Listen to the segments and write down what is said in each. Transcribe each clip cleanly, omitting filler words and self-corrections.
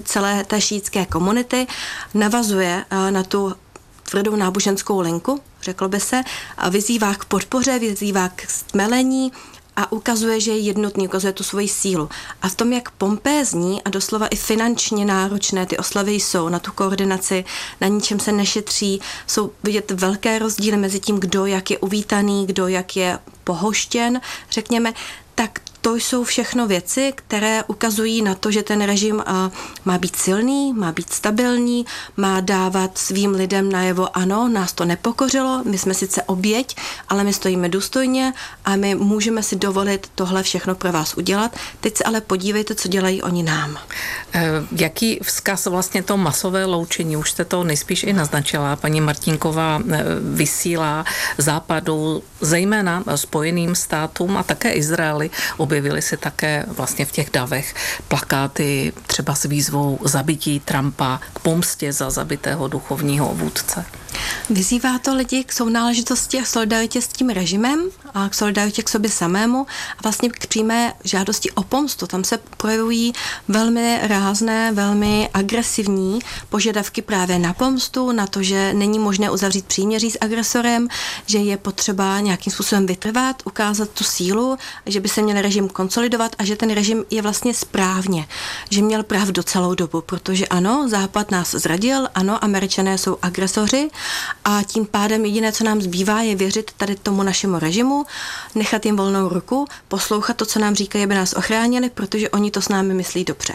celé té šíitské komunity, navazuje na tu tvrdou náboženskou linku, řeklo by se, a vyzývá k podpoře, vyzývá k stmelení a ukazuje, že je jednotný, ukazuje tu svoji sílu. A v tom, jak pompézní a doslova i finančně náročné ty oslavy jsou, na tu koordinaci, na ničem se nešetří, jsou vidět velké rozdíly mezi tím, kdo jak je uvítaný, kdo jak je pohoštěn, řekněme, tak to jsou všechno věci, které ukazují na to, že ten režim má být silný, má být stabilní, má dávat svým lidem najevo, ano, nás to nepokořilo, my jsme sice oběť, ale my stojíme důstojně a my můžeme si dovolit tohle všechno pro vás udělat. Teď se ale podívejte, co dělají oni nám. Jaký vzkaz vlastně to masové loučení, už jste to nejspíš i naznačila, paní Martinková, vysílá Západu, zejména Spojeným státům a také Izraeli. Objevily se také vlastně v těch davech plakáty třeba s výzvou zabití Trumpa k pomstě za zabitého duchovního vůdce. Vyzývá to lidi k sounáležitosti a solidaritě s tím režimem a k solidaritě k sobě samému a vlastně k přímé žádosti o pomstu. Tam se projevují velmi rázné, velmi agresivní požadavky právě na pomstu, na to, že není možné uzavřít příměří s agresorem, že je potřeba nějakým způsobem vytrvat, ukázat tu sílu, že by se měl režim konsolidovat a že ten režim je vlastně správně, že měl pravdu celou dobu, protože ano, Západ nás zradil, ano, Američané jsou agresoři, a tím pádem jediné, co nám zbývá, je věřit tady tomu našemu režimu, nechat jim volnou ruku, poslouchat to, co nám říkají, aby nás ochránili, protože oni to s námi myslí dobře.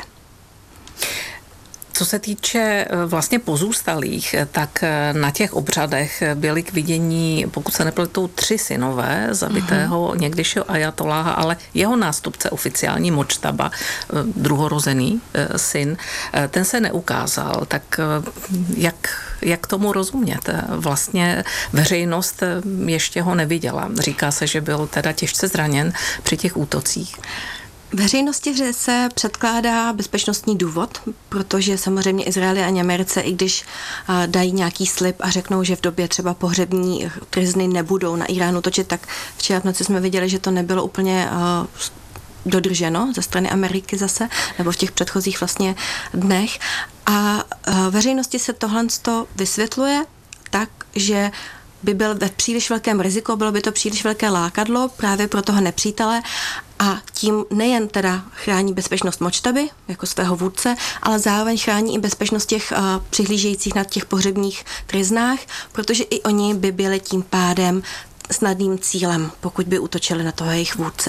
Co se týče vlastně pozůstalých, tak na těch obřadech byly k vidění, pokud se nepletou, 3 synové zabitého někdejšího ajatoláha, ale jeho nástupce, oficiální Močtaba, druhorozený syn, ten se neukázal. Tak jak tomu rozumět? Vlastně veřejnost ještě ho neviděla. Říká se, že byl teda těžce zraněn při těch útocích. Veřejnosti se předkládá bezpečnostní důvod, protože samozřejmě Izraeli ani Americe, i když dají nějaký slib a řeknou, že v době třeba pohřební tryzny nebudou na Iránu točit, tak včera v noci jsme viděli, že to nebylo úplně dodrženo ze strany Ameriky zase, nebo v těch předchozích vlastně dnech. A veřejnosti se tohle vysvětluje tak, že by byl ve příliš velkém riziku, bylo by to příliš velké lákadlo právě pro toho nepřítele a tím nejen teda chrání bezpečnost Močtaby jako svého vůdce, ale zároveň chrání i bezpečnost těch přihlížejících na těch pohřebních tryznách, protože i oni by byli tím pádem snadným cílem, pokud by útočili na toho jejich vůdce.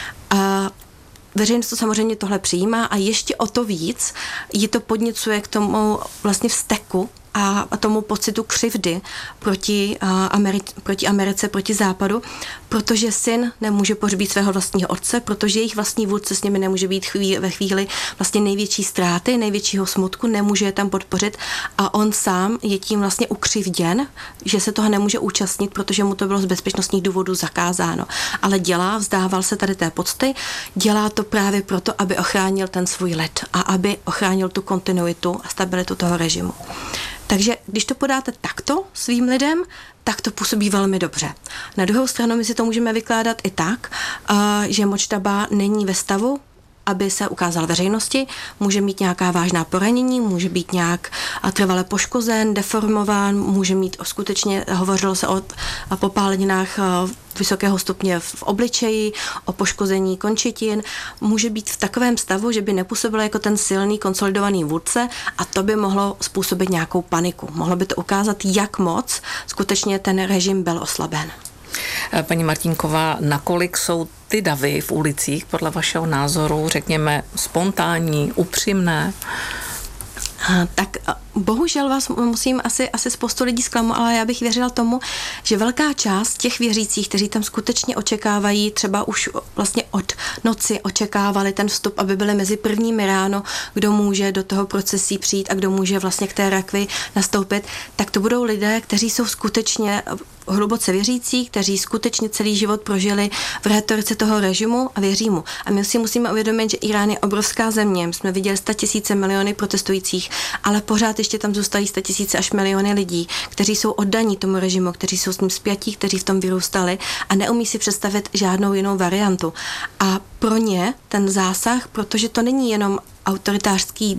A veřejnost to samozřejmě tohle přijímá a ještě o to víc ji to podněcuje k tomu vlastně vzteku a tomu pocitu křivdy proti Americe, proti Západu, protože syn nemůže pohřbít svého vlastního otce, protože jejich vlastní vůdce s nimi nemůže být ve chvíli vlastně největší ztráty, největšího smutku, nemůže je tam podpořit a on sám je tím vlastně ukřivděn, že se toho nemůže účastnit, protože mu to bylo z bezpečnostních důvodů zakázáno. Ale vzdával se tady té pocty, dělá to právě proto, aby ochránil ten svůj lid a aby ochránil tu kontinuitu a stabilitu toho režimu. Takže když to podáte takto svým lidem, tak to působí velmi dobře. Na druhou stranu my si to můžeme vykládat i tak, že Močtaba není ve stavu, aby se ukázal veřejnosti, může mít nějaká vážná poranění, může být nějak trvale poškozen, deformován, může mít skutečně, hovořilo se o popáleninách vysokého stupně v obličeji, o poškození končetin, může být v takovém stavu, že by nepůsobil jako ten silný, konsolidovaný vůdce a to by mohlo způsobit nějakou paniku. Mohlo by to ukázat, jak moc skutečně ten režim byl oslaben. Paní Martinková, nakolik jsou ty davy v ulicích podle vašeho názoru, řekněme, spontánní, upřímné? Tak bohužel vás musím asi spoustu lidí zklamu, ale já bych věřila tomu, že velká část těch věřících, kteří tam skutečně očekávají, třeba už vlastně od noci očekávali ten vstup, aby byli mezi prvními ráno, kdo může do toho procesí přijít a kdo může vlastně k té rakvi nastoupit, tak to budou lidé, kteří jsou skutečně hluboce věřící, kteří skutečně celý život prožili v rétorice toho režimu a věří mu. A my si musíme uvědomit, že Irán je obrovská země. My jsme viděli 100 000 miliony protestujících, ale pořád ještě tam zůstají 100 000 až miliony lidí, kteří jsou oddaní tomu režimu, kteří jsou s ním spjatí, kteří v tom vyrůstali a neumí si představit žádnou jinou variantu. A pro ně ten zásah, protože to není jenom autoritářský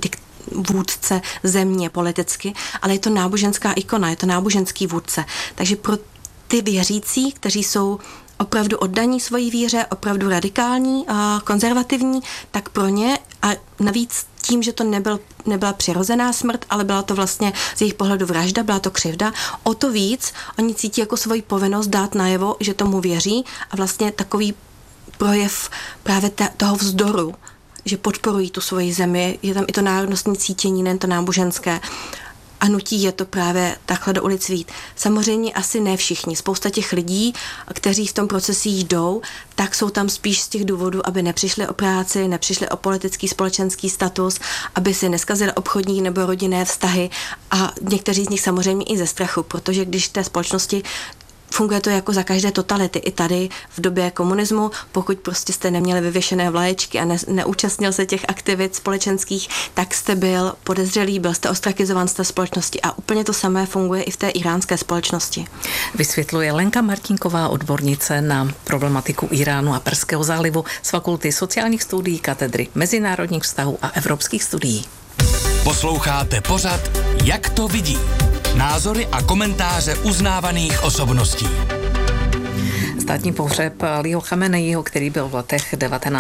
vůdce země politicky, ale je to náboženská ikona, je to náboženský vůdce. Takže pro ty věřící, kteří jsou opravdu oddaní svojí víře, opravdu radikální a konzervativní, tak pro ně a navíc tím, že to nebyla přirozená smrt, ale byla to vlastně z jejich pohledu vražda, byla to křivda, o to víc oni cítí jako svoji povinnost dát najevo, že tomu věří a vlastně takový projev právě toho vzdoru, že podporují tu svoji zemi, je tam i to národnostní cítění, nejen to náboženské, a nutí je to právě takhle do ulic vyjít. Samozřejmě asi ne všichni. Spousta těch lidí, kteří v tom procesu jdou, tak jsou tam spíš z těch důvodů, aby nepřišli o práci, nepřišli o politický, společenský status, aby si neskazili obchodní nebo rodinné vztahy a někteří z nich samozřejmě i ze strachu, protože když v té společnosti funguje to jako za každé totality. I tady v době komunismu, pokud prostě jste neměli vyvěšené vlaječky a neúčastnil se těch aktivit společenských, tak jste byl podezřelý, byl jste ostrakizován z té společnosti a úplně to samé funguje i v té iránské společnosti. Vysvětluje Lenka Martinková, odbornice na problematiku Iránu a Perského zálivu z Fakulty sociálních studií Katedry mezinárodních vztahů a evropských studií. Posloucháte pořad Jak to vidí? Názory a komentáře uznávaných osobností. Státní pohřeb Alího Chameneího, který byl v letech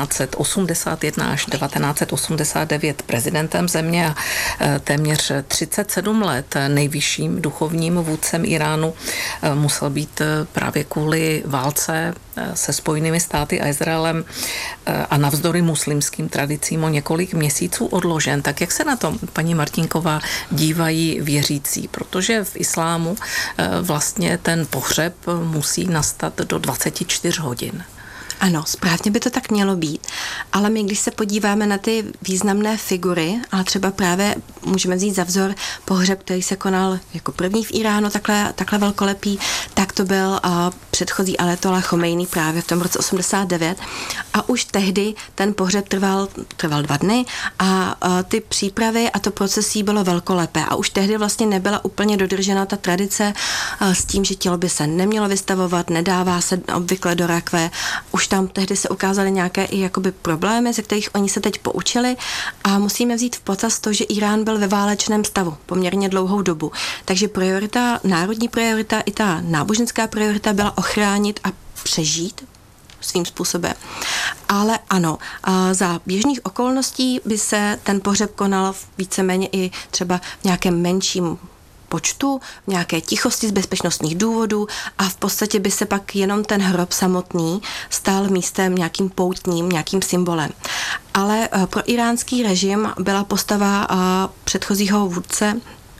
1981 až 1989 prezidentem země a téměř 37 let nejvyšším duchovním vůdcem Iránu, musel být právě kvůli válce se Spojenými státy a Izraelem a navzdory muslimským tradicím o několik měsíců odložen. Tak jak se na to, paní Martinková, dívají věřící? Protože v islámu vlastně ten pohřeb musí nastat do 24 hodin. Ano, správně by to tak mělo být, ale my, když se podíváme na ty významné figury, a třeba právě můžeme vzít za vzor pohřeb, který se konal jako první v Iránu, takhle velkolepý, tak to byl předchozí ajatolláh Chomejní právě v tom roce 89 a už tehdy ten pohřeb trval 2 dny a ty přípravy a to procesí bylo velkolepé a už tehdy vlastně nebyla úplně dodržena ta tradice s tím, že tělo by se nemělo vystavovat, nedává se obvykle do rakve, už tam tehdy se ukázaly nějaké i jakoby problémy, ze kterých oni se teď poučili a musíme vzít v potaz to, že Irán byl ve válečném stavu poměrně dlouhou dobu. Takže priorita, národní priorita i ta náboženská priorita byla ochránit a přežít svým způsobem. Ale ano, za běžných okolností by se ten pohřeb konal víceméně i třeba v nějakém menším počtu, v nějaké tichosti z bezpečnostních důvodů a v podstatě by se pak jenom ten hrob samotný stal místem nějakým poutním, nějakým symbolem. Ale pro iránský režim byla postava předchozího vůdce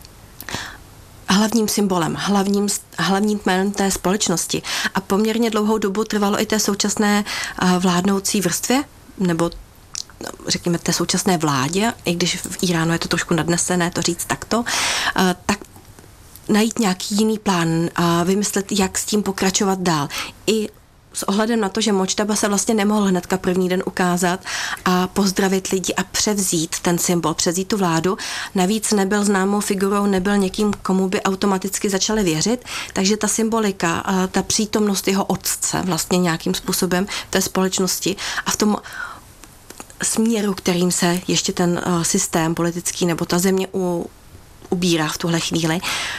hlavním symbolem, hlavním jménem té společnosti. A poměrně dlouhou dobu trvalo i té současné vládnoucí vrstvě, nebo řekněme té současné vládě, i když v Iránu je to trošku nadnesené to říct takto, tak najít nějaký jiný plán a vymyslet, jak s tím pokračovat dál. I s ohledem na to, že Močtaba se vlastně nemohl hnedka první den ukázat a pozdravit lidi a převzít ten symbol, převzít tu vládu. Navíc nebyl známou figurou, nebyl někým, komu by automaticky začali věřit, takže ta symbolika, a ta přítomnost jeho otce vlastně nějakým způsobem v té společnosti a v tom směru, kterým se ještě ten systém politický nebo ta země ubírá v tuhle chvíli,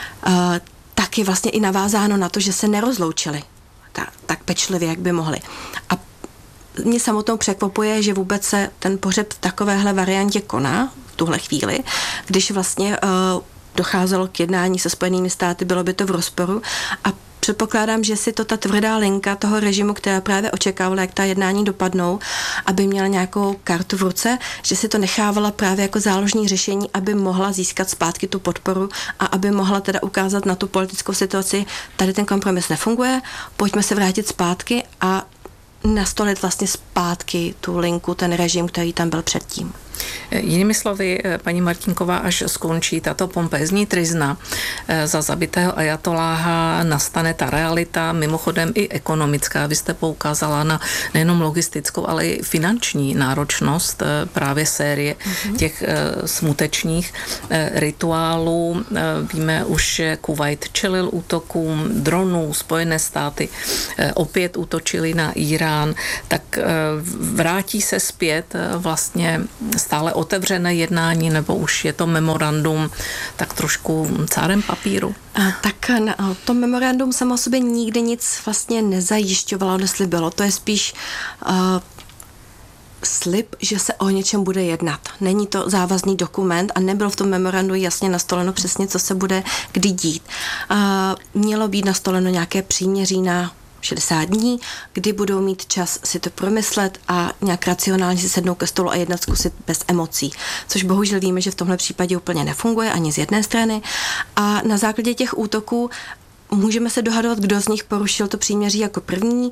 tak je vlastně i navázáno na to, že se nerozloučili tak pečlivě, jak by mohli. A mě samotnou překvapuje, že vůbec se ten pohřeb v takovéhle variantě koná v tuhle chvíli, když vlastně docházelo k jednání se Spojenými státy, bylo by to v rozporu a předpokládám, že si to ta tvrdá linka toho režimu, která právě očekávala, jak ta jednání dopadnou, aby měla nějakou kartu v ruce, že si to nechávala právě jako záložní řešení, aby mohla získat zpátky tu podporu a aby mohla teda ukázat na tu politickou situaci, tady ten kompromis nefunguje, pojďme se vrátit zpátky a nastolit vlastně zpátky tu linku, ten režim, který tam byl předtím. Jinými slovy, paní Martinková, až skončí tato pompézní tryzna za zabitého ajatoláha, nastane ta realita, mimochodem i ekonomická. Vy jste poukázala na nejenom logistickou, ale i finanční náročnost právě série těch smutečných rituálů. Víme už, že Kuvajt čelil útokům dronů, Spojené státy opět útočili na Irán, tak vrátí se zpět vlastně stále otevřené jednání, nebo už je to memorandum tak trošku cárem papíru? Tak to memorandum samo o sobě nikdy nic vlastně nezajišťovalo, neslibilo. To je spíš slib, že se o něčem bude jednat. Není to závazný dokument a nebylo v tom memorandu jasně nastoleno přesně, co se bude kdy dít. Mělo být nastoleno nějaké příměří na 60 dní, kdy budou mít čas si to promyslet a nějak racionálně si sednout ke stolu a jednat zkusit bez emocí. Což bohužel víme, že v tomhle případě úplně nefunguje ani z jedné strany. A na základě těch útoků můžeme se dohadovat, kdo z nich porušil to příměří jako první.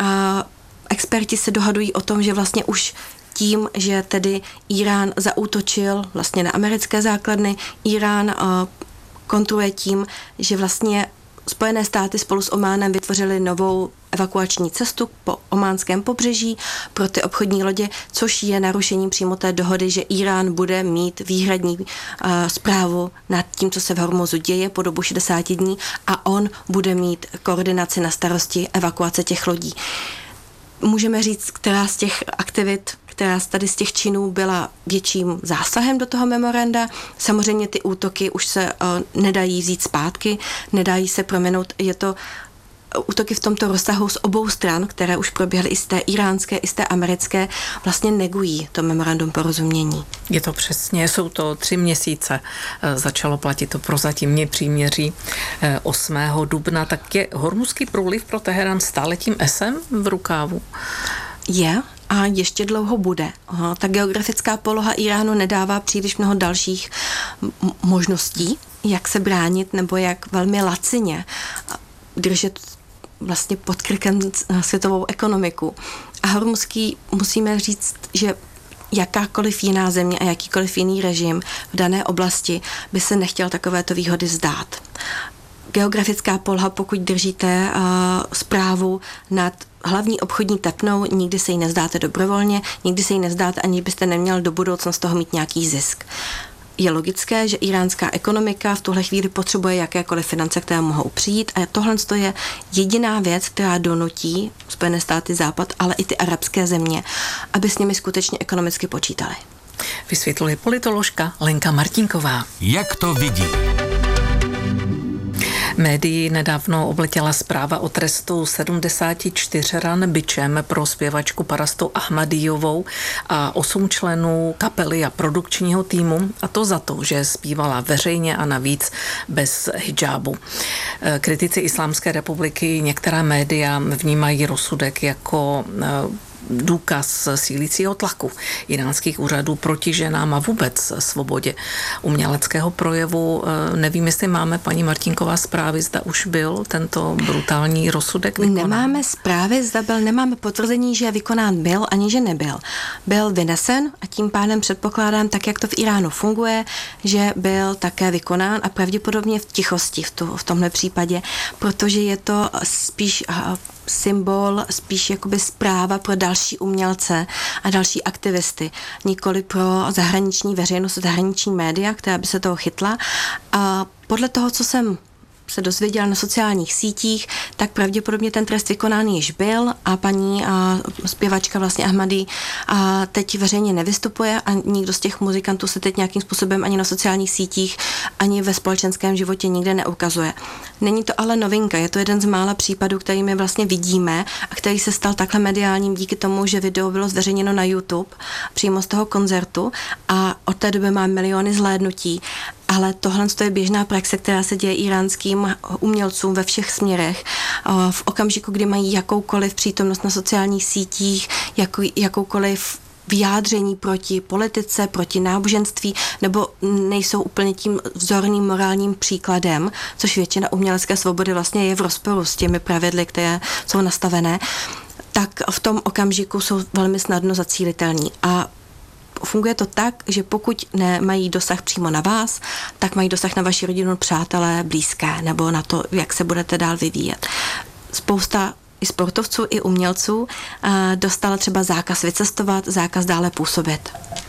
Experti se dohadují o tom, že vlastně už tím, že tedy Irán zaútočil vlastně na americké základny, Irán kontruje tím, že vlastně Spojené státy spolu s Ománem vytvořily novou evakuační cestu po ománském pobřeží pro ty obchodní lodě, což je narušením přímo té dohody, že Irán bude mít výhradní správu nad tím, co se v Hormuzu děje po dobu 60 dní a on bude mít koordinaci na starosti evakuace těch lodí. Můžeme říct, která z těch aktivit, která tady z těch činů byla větším zásahem do toho memoranda. Samozřejmě ty útoky už se nedají vzít zpátky, nedají se prominout. Je to útoky v tomto rozsahu z obou stran, které už proběhly i z té iránské, i z té americké, vlastně negují to memorandum porozumění. Je to přesně, jsou to 3 měsíce. Začalo platit to prozatímní příměří 8. dubna. Tak je Hormuzský průliv pro Teherán stále tím esem v rukávu? Je a ještě dlouho bude. Ta geografická poloha Iránu nedává příliš mnoho dalších možností, jak se bránit nebo jak velmi lacině držet vlastně pod krkem světovou ekonomiku. A Hormuzský, musíme říct, že jakákoliv jiná země a jakýkoliv jiný režim v dané oblasti by se nechtěl takovéto výhody vzdát. Geografická poloha, pokud držíte správu nad hlavní obchodní tepnou, nikdy se jí nevzdáte dobrovolně, nikdy se jí nevzdáte, ani byste neměl do budoucna z toho mít nějaký zisk. Je logické, že iránská ekonomika v tuhle chvíli potřebuje jakékoliv finance, které mohou přijít a tohle je jediná věc, která donutí Spojené státy, Západ, ale i ty arabské země, aby s nimi skutečně ekonomicky počítali. Vysvětluje politoložka Lenka Martinková. Jak to vidí? Médii nedávno obletěla zpráva o trestu 74 ran bičem pro zpěvačku Parastu Ahmadijovou a 8 členů kapely a produkčního týmu, a to za to, že zpívala veřejně a navíc bez hidžábu. Kritici Islámské republiky, některá média vnímají rozsudek jako důkaz sílícího tlaku iránských úřadů proti ženám a vůbec svobodě uměleckého projevu. Nevím, jestli máme, paní Martinková, zprávy, zda už byl tento brutální rozsudek vykonán. Nemáme zprávy, zda byl, nemáme potvrzení, že vykonán byl, ani že nebyl. Byl vynesen a tím pádem předpokládám, tak jak to v Iránu funguje, že byl také vykonán a pravděpodobně v tichosti v tomhle případě, protože je to spíš symbol, spíš jakoby zpráva pro další umělce a další aktivisty, nikoli pro zahraniční veřejnost, zahraniční média, která by se toho chytla. A podle toho, co jsem se dozvěděla na sociálních sítích, tak pravděpodobně ten trest vykonán již byl a paní zpěvačka vlastně Ahmadi teď veřejně nevystupuje a nikdo z těch muzikantů se teď nějakým způsobem ani na sociálních sítích, ani ve společenském životě nikde neukazuje. Není to ale novinka, je to jeden z mála případů, který my vlastně vidíme a který se stal takhle mediálním díky tomu, že video bylo zveřejněno na YouTube přímo z toho koncertu a od té doby má miliony zhlédnutí. Ale tohle je běžná praxe, která se děje iránským umělcům ve všech směrech. V okamžiku, kdy mají jakoukoliv přítomnost na sociálních sítích, jakoukoliv vyjádření proti politice, proti náboženství, nebo nejsou úplně tím vzorným morálním příkladem, což většina umělecké svobody vlastně je v rozporu s těmi pravidly, které jsou nastavené, tak v tom okamžiku jsou velmi snadno zacílitelní. A funguje to tak, že pokud nemají dosah přímo na vás, tak mají dosah na vaši rodinu, přátelé, blízké, nebo na to, jak se budete dál vyvíjet. Spousta i sportovců, i umělců dostala třeba zákaz vycestovat, zákaz dále působit.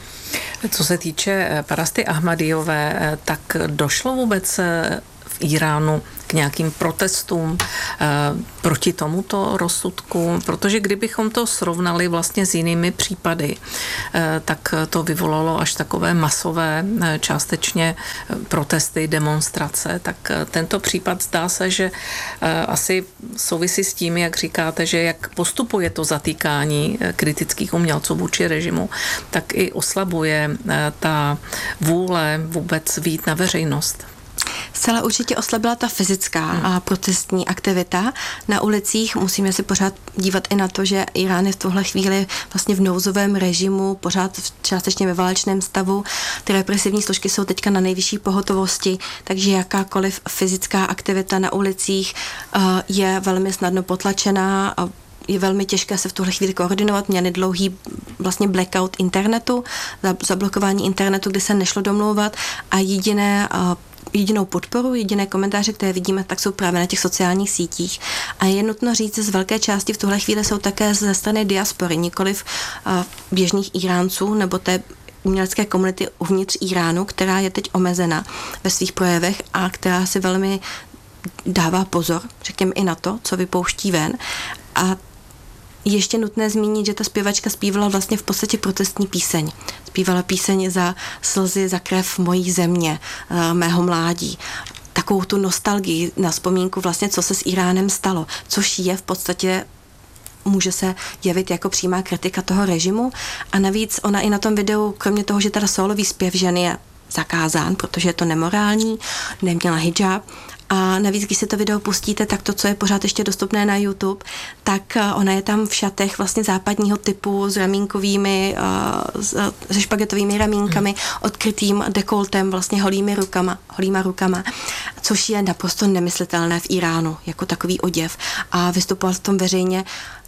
Co se týče Parasty Ahmadijové, tak došlo vůbec v Iránu k k nějakým protestům proti tomuto rozsudku, protože kdybychom to srovnali vlastně s jinými případy, tak to vyvolalo až takové masové částečně protesty, demonstrace, tak tento případ zdá se, že asi souvisí s tím, jak říkáte, že jak postupuje to zatýkání kritických umělců vůči režimu, tak i oslabuje ta vůle vůbec vyjít na veřejnost. Zcela určitě oslabila ta fyzická a protestní aktivita na ulicích. Musíme si pořád dívat i na to, že Irán je v tuhle chvíli vlastně v nouzovém režimu, pořád částečně ve válečném stavu. Ty represivní složky jsou teďka na nejvyšší pohotovosti, takže jakákoliv fyzická aktivita na ulicích je velmi snadno potlačená. Je velmi těžké se v tuhle chvíli koordinovat. Měli dlouhý vlastně blackout internetu, zablokování internetu, kde se nešlo domlouvat a jedinou podporu, jediné komentáře, které vidíme, tak jsou právě na těch sociálních sítích. A je nutno říct, že z velké části v tuhle chvíli jsou také ze strany diaspory, nikoliv běžných Iránců nebo té umělecké komunity uvnitř Iránu, která je teď omezena ve svých projevech a která si velmi dává pozor, řekněme i na to, co vypouští ven. A ještě nutné zmínit, že ta zpěvačka zpívala vlastně v podstatě protestní píseň. Zpívala píseň za slzy, za krev mojí země, mého mládí. Takovou tu nostalgii na vzpomínku vlastně, co se s Iránem stalo, což je v podstatě může se jevit jako přímá kritika toho režimu. A navíc ona i na tom videu, kromě toho, že teda sólový zpěv ženy je zakázán, protože je to nemorální, neměla hijab. A navíc, když si to video pustíte, tak to, co je pořád ještě dostupné na YouTube, tak ona je tam v šatech vlastně západního typu s ramínkovými, se špagetovými ramínkami, odkrytým dekoltem, vlastně holýma rukama, což je naprosto nemyslitelné v Iránu, jako takový oděv. A vystupovat v tom veřejně,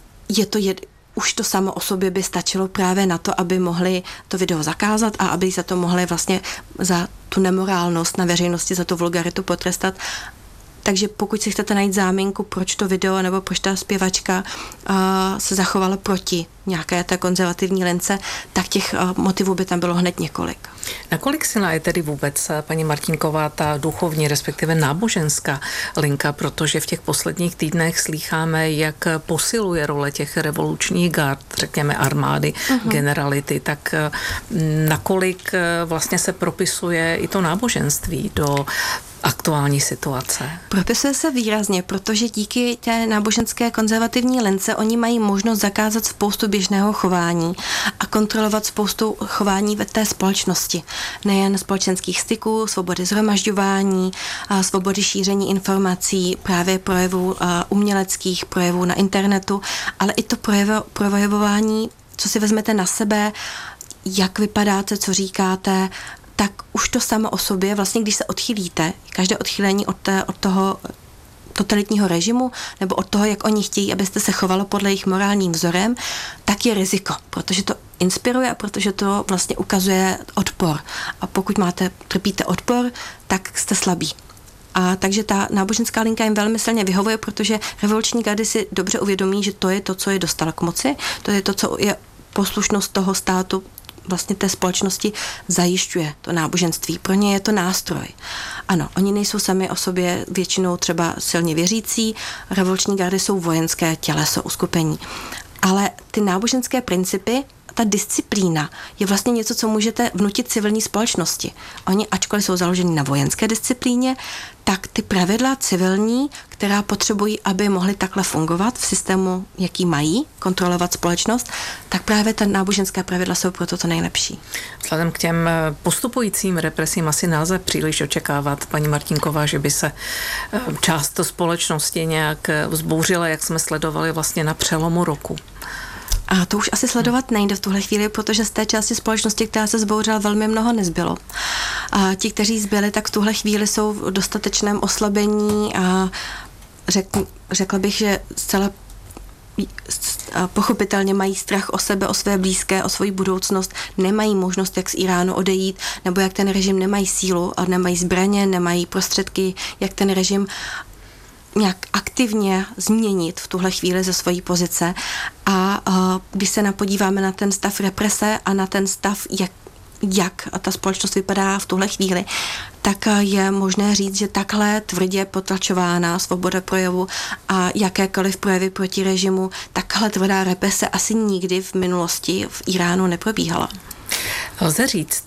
už to samo o sobě by stačilo právě na to, aby mohli to video zakázat a aby za to mohli vlastně za tu nemorálnost na veřejnosti, za tu vulgaritu potrestat. Takže pokud si chcete najít záminku, proč to video nebo proč ta zpěvačka se zachovala proti nějaké té konzervativní lince, tak těch motivů by tam bylo hned několik. Nakolik silná je tedy vůbec, paní Martinková, ta duchovní, respektive náboženská linka, protože v těch posledních týdnech slýcháme, jak posiluje role těch revolučních gard, řekněme armády, generality, tak nakolik vlastně se propisuje i to náboženství do aktuální situace? Propisuje se výrazně, protože díky té náboženské konzervativní lince oni mají možnost zakázat spoustu běžného chování a kontrolovat spoustu chování ve té společnosti. Nejen společenských styků, svobody shromažďování, svobody šíření informací, právě projevů uměleckých, projevů na internetu, ale i to projevování, co si vezmete na sebe, jak vypadáte, co říkáte, tak už to samo o sobě, vlastně když se odchylíte, každé odchylení od toho totalitního režimu nebo od toho, jak oni chtějí, abyste se chovalo podle jejich morálním vzorem, tak je riziko, protože to inspiruje a protože to vlastně ukazuje odpor. A pokud trpíte odpor, tak jste slabí. A takže ta náboženská linka jim velmi silně vyhovuje, protože revoluční gardy si dobře uvědomí, že to je to, co je dostalo k moci, to je to, co je poslušnost toho státu, vlastně té společnosti zajišťuje to náboženství. Pro ně je to nástroj. Ano, oni nejsou sami o sobě většinou třeba silně věřící, revoluční gardy jsou vojenské těleso, uskupení. Ale ty náboženské principy, ta disciplína je vlastně něco, co můžete vnutit civilní společnosti. Oni, ačkoliv jsou založeni na vojenské disciplíně, tak ty pravidla civilní, která potřebují, aby mohly takhle fungovat v systému, jaký mají, kontrolovat společnost, tak právě ta náboženská pravidla jsou proto to nejlepší. Vzhledem k těm postupujícím represím asi nelze příliš očekávat, paní Martinková, že by se část společnosti nějak vzbouřila, jak jsme sledovali vlastně na přelomu roku. A to už asi sledovat nejde v tuhle chvíli, protože z té části společnosti, která se zbouřila, velmi mnoho nezbylo. A ti, kteří zbyli, tak v tuhle chvíli jsou v dostatečném oslabení a řekla bych, že zcela pochopitelně mají strach o sebe, o své blízké, o svoji budoucnost, nemají možnost, jak z Iránu odejít, nebo jak ten režim nemají sílu a nemají zbraně, nemají prostředky, jak ten režim nějak aktivně změnit v tuhle chvíli ze svojí pozice. A když se podíváme na ten stav represe a na ten stav, jak ta společnost vypadá v tuhle chvíli, tak je možné říct, že takhle tvrdě potlačována svoboda projevu a jakékoliv projevy proti režimu, takhle tvrdá represe asi nikdy v minulosti v Iránu neprobíhala. Lze říct,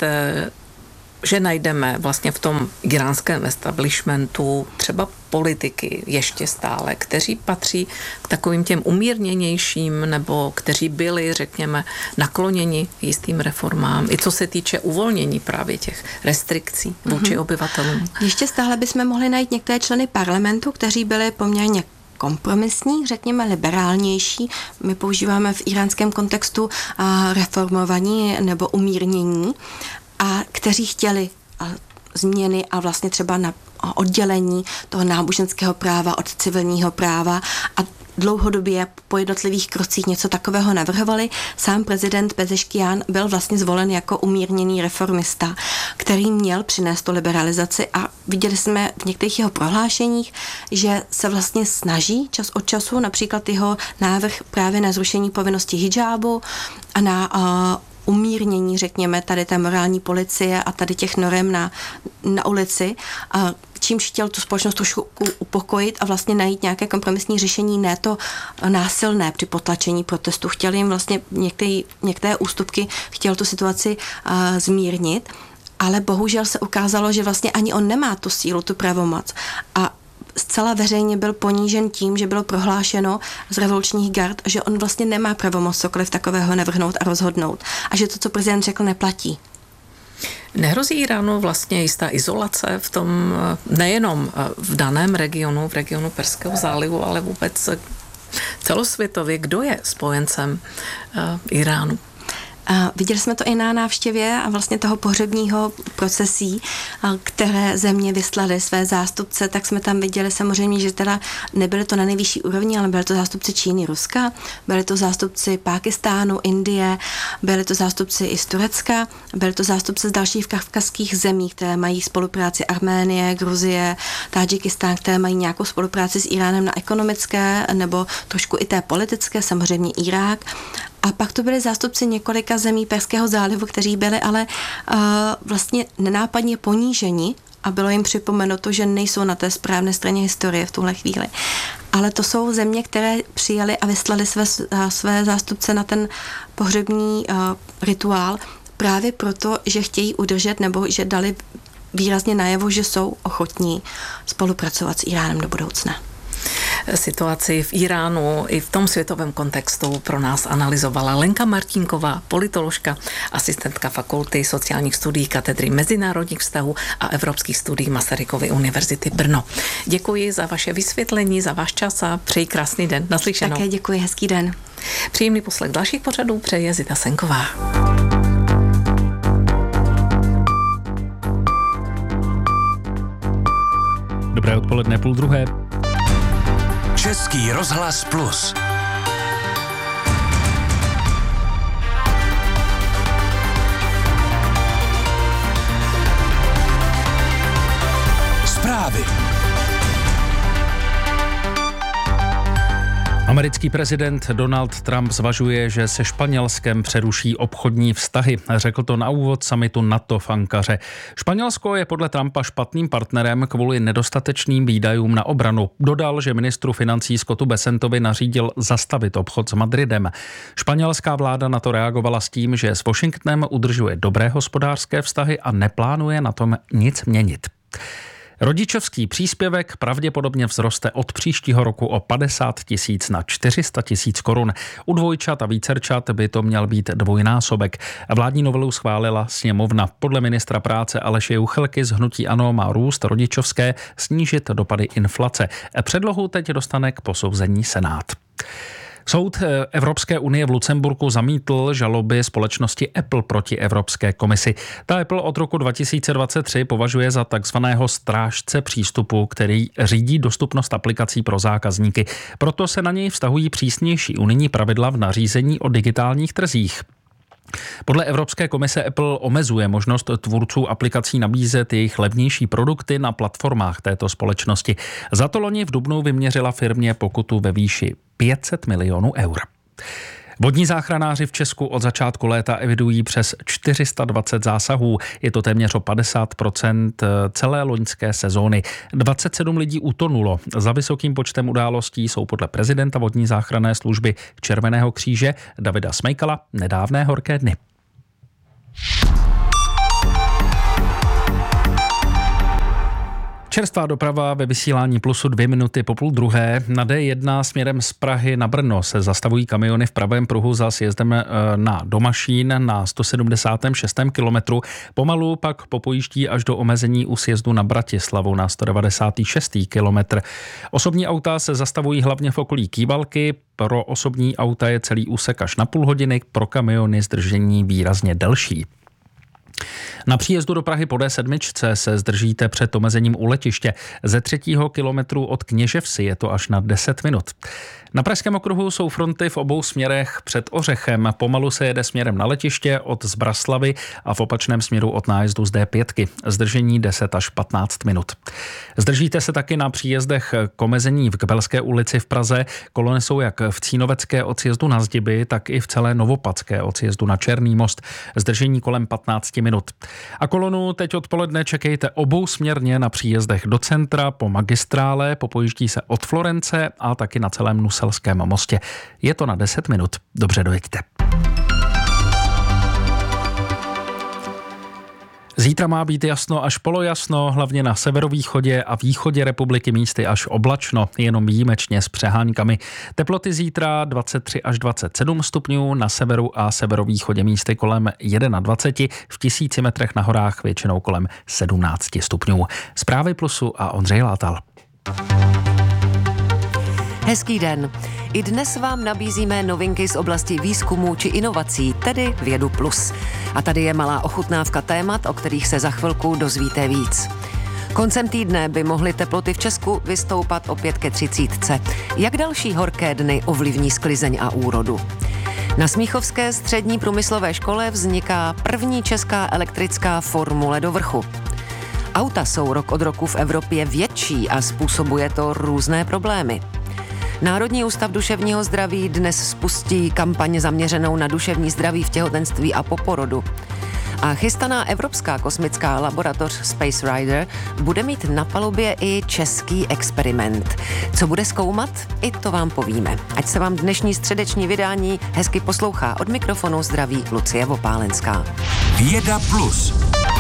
že najdeme vlastně v tom iránském establishmentu třeba politiky ještě stále, kteří patří k takovým těm umírněnějším nebo kteří byli, řekněme, nakloněni jistým reformám, i co se týče uvolnění právě těch restrikcí vůči obyvatelům. Ještě stále bychom mohli najít některé členy parlamentu, kteří byli poměrně kompromisní, řekněme liberálnější. My používáme v iránském kontextu reformovaní nebo umírnění, a kteří chtěli změny a vlastně třeba na oddělení toho náboženského práva od civilního práva a dlouhodobě po jednotlivých krocích něco takového navrhovali. Sám prezident Pezeškian byl vlastně zvolen jako umírněný reformista, který měl přinést tu liberalizaci a viděli jsme v některých jeho prohlášeních, že se vlastně snaží čas od času, například jeho návrh právě na zrušení povinnosti hidžábu a na umírnění, řekněme, tady té morální policie a tady těch norem na ulici, čímž chtěl tu společnost trošku upokojit a vlastně najít nějaké kompromisní řešení, ne to násilné při potlačení protestu. Chtěl jim vlastně některé ústupky, chtěl tu situaci zmírnit, ale bohužel se ukázalo, že vlastně ani on nemá tu sílu, tu pravomoc a zcela veřejně byl ponížen tím, že bylo prohlášeno z revolučních gard, že on vlastně nemá pravomoc cokoliv takového navrhnout a rozhodnout a že to, co prezident řekl, neplatí. Nehrozí Iránu vlastně jistá izolace v tom, nejenom v daném regionu, v regionu Perského zálivu, ale vůbec celosvětově? Kdo je spojencem Iránu? Viděli jsme to i na návštěvě a vlastně toho pohřebního procesí, které země vyslaly své zástupce, tak jsme tam viděli samozřejmě, že teda nebyly to na nejvyšší úrovni, ale byly to zástupci Číny, Ruska, byly to zástupci Pákistánu, Indie, byly to zástupci i z Turecka, byly to zástupci z dalších kavkazských zemí, které mají spolupráci Arménie, Gruzie, Tádžikistán, které mají nějakou spolupráci s Iránem na ekonomické nebo trošku i té politické, samozřejmě Irák. A pak to byli zástupci několika zemí Perského zálivu, kteří byli ale vlastně nenápadně poníženi a bylo jim připomenuto, že nejsou na té správné straně historie v tuhle chvíli. Ale to jsou země, které přijali a vyslali své zástupce na ten pohřební rituál právě proto, že chtějí udržet nebo že dali výrazně najevo, že jsou ochotní spolupracovat s Iránem do budoucna. Situaci v Iránu i v tom světovém kontextu pro nás analyzovala Lenka Martinková, politoložka, asistentka fakulty sociálních studií katedry mezinárodních vztahů a evropských studií Masarykovy univerzity Brno. Děkuji za vaše vysvětlení, za váš čas a přeji krásný den. Naslyšenou. Také děkuji, hezký den. Příjemný poslech dalších pořadů přeje Zita Senková. Dobré odpoledne, 12:30. Český rozhlas Plus. Zprávy. Americký prezident Donald Trump zvažuje, že se Španělskem přeruší obchodní vztahy. Řekl to na úvod summitu NATO v Ankaře. Španělsko je podle Trumpa špatným partnerem kvůli nedostatečným výdajům na obranu. Dodal, že ministru financí Scottu Bessentovi nařídil zastavit obchod s Madridem. Španělská vláda na to reagovala s tím, že s Washingtonem udržuje dobré hospodářské vztahy a neplánuje na tom nic měnit. Rodičovský příspěvek pravděpodobně vzroste od příštího roku o 50 000 na 400 000 korun. U dvojčat a vícerčat by to měl být dvojnásobek. Vládní novelu schválila sněmovna. Podle ministra práce Aleše Juchelky z hnutí ANO má růst rodičovské snížit dopady inflace. Předlohu teď dostane k posouzení Senát. Soud Evropské unie v Lucemburku zamítl žaloby společnosti Apple proti Evropské komisi. Ta Apple od roku 2023 považuje za takzvaného strážce přístupu, který řídí dostupnost aplikací pro zákazníky. Proto se na něj vztahují přísnější unijní pravidla v nařízení o digitálních trzích. Podle Evropské komise Apple omezuje možnost tvůrců aplikací nabízet jejich levnější produkty na platformách této společnosti. Za to loni v dubnu vyměřila firmě pokutu ve výši 500 milionů eur. Vodní záchranáři v Česku od začátku léta evidují přes 420 zásahů. Je to téměř o 50% celé loňské sezóny. 27 lidí utonulo. Za vysokým počtem událostí jsou podle prezidenta vodní záchranné služby Červeného kříže Davida Smejkala nedávné horké dny. Čerstvá doprava ve vysílání Plusu 2 minuty po 12:30. Na D1 směrem z Prahy na Brno se zastavují kamiony v pravém pruhu za sjezdem na Domašín na 176. kilometru. Pomalu pak popojíždí až do omezení u sjezdu na Bratislavu na 196. kilometr. Osobní auta se zastavují hlavně v okolí Kývalky. Pro osobní auta je celý úsek až na půl hodiny, pro kamiony zdržení výrazně delší. Na příjezdu do Prahy po D7 se zdržíte před omezením u letiště. Ze 3. kilometru od Kněževsi je to až na 10 minut. Na Pražském okruhu jsou fronty v obou směrech před Ořechem. Pomalu se jede směrem na letiště od Zbraslavy a v opačném směru od nájezdu z D5. Zdržení 10 až 15 minut. Zdržíte se taky na příjezdech k omezení v Kbelské ulici v Praze. Kolony jsou jak v Cínovecké od sjezdu na Zdiby, tak i v celé Novopadské od sjezdu na Černý most. Zdržení kolem 15 minut. A kolonu teď odpoledne čekejte obousměrně na příjezdech do centra, po magistrále, popojíždí se od Florence a taky na celém Nuselském mostě. Je to na 10 minut. Dobře dojeďte. Zítra má být jasno až polojasno, hlavně na severovýchodě a východě republiky místy až oblačno, jenom výjimečně s přeháňkami. Teploty zítra 23 až 27 stupňů, na severu a severovýchodě místy kolem 21, v 1000 metrech na horách většinou kolem 17 stupňů. Zprávy Plusu a Ondřej Látal. Hezký den. I dnes vám nabízíme novinky z oblasti výzkumu či inovací, tedy Vědu Plus. A tady je malá ochutnávka témat, o kterých se za chvilku dozvíte víc. Koncem týdne by mohly teploty v Česku vystoupat opět ke 30. Jak další horké dny ovlivní sklizeň a úrodu? Na Smíchovské střední průmyslové škole vzniká první česká elektrická formule do vrchu. Auta jsou rok od roku v Evropě větší a způsobuje to různé problémy. Národní ústav duševního zdraví dnes spustí kampaň zaměřenou na duševní zdraví v těhotenství a po porodu. A chystaná evropská kosmická laboratoř Space Rider bude mít na palubě i český experiment. Co bude zkoumat? I to vám povíme. Ať se vám dnešní středeční vydání hezky poslouchá. Od mikrofonu zdraví Lucie Vopálenská. Věda Plus.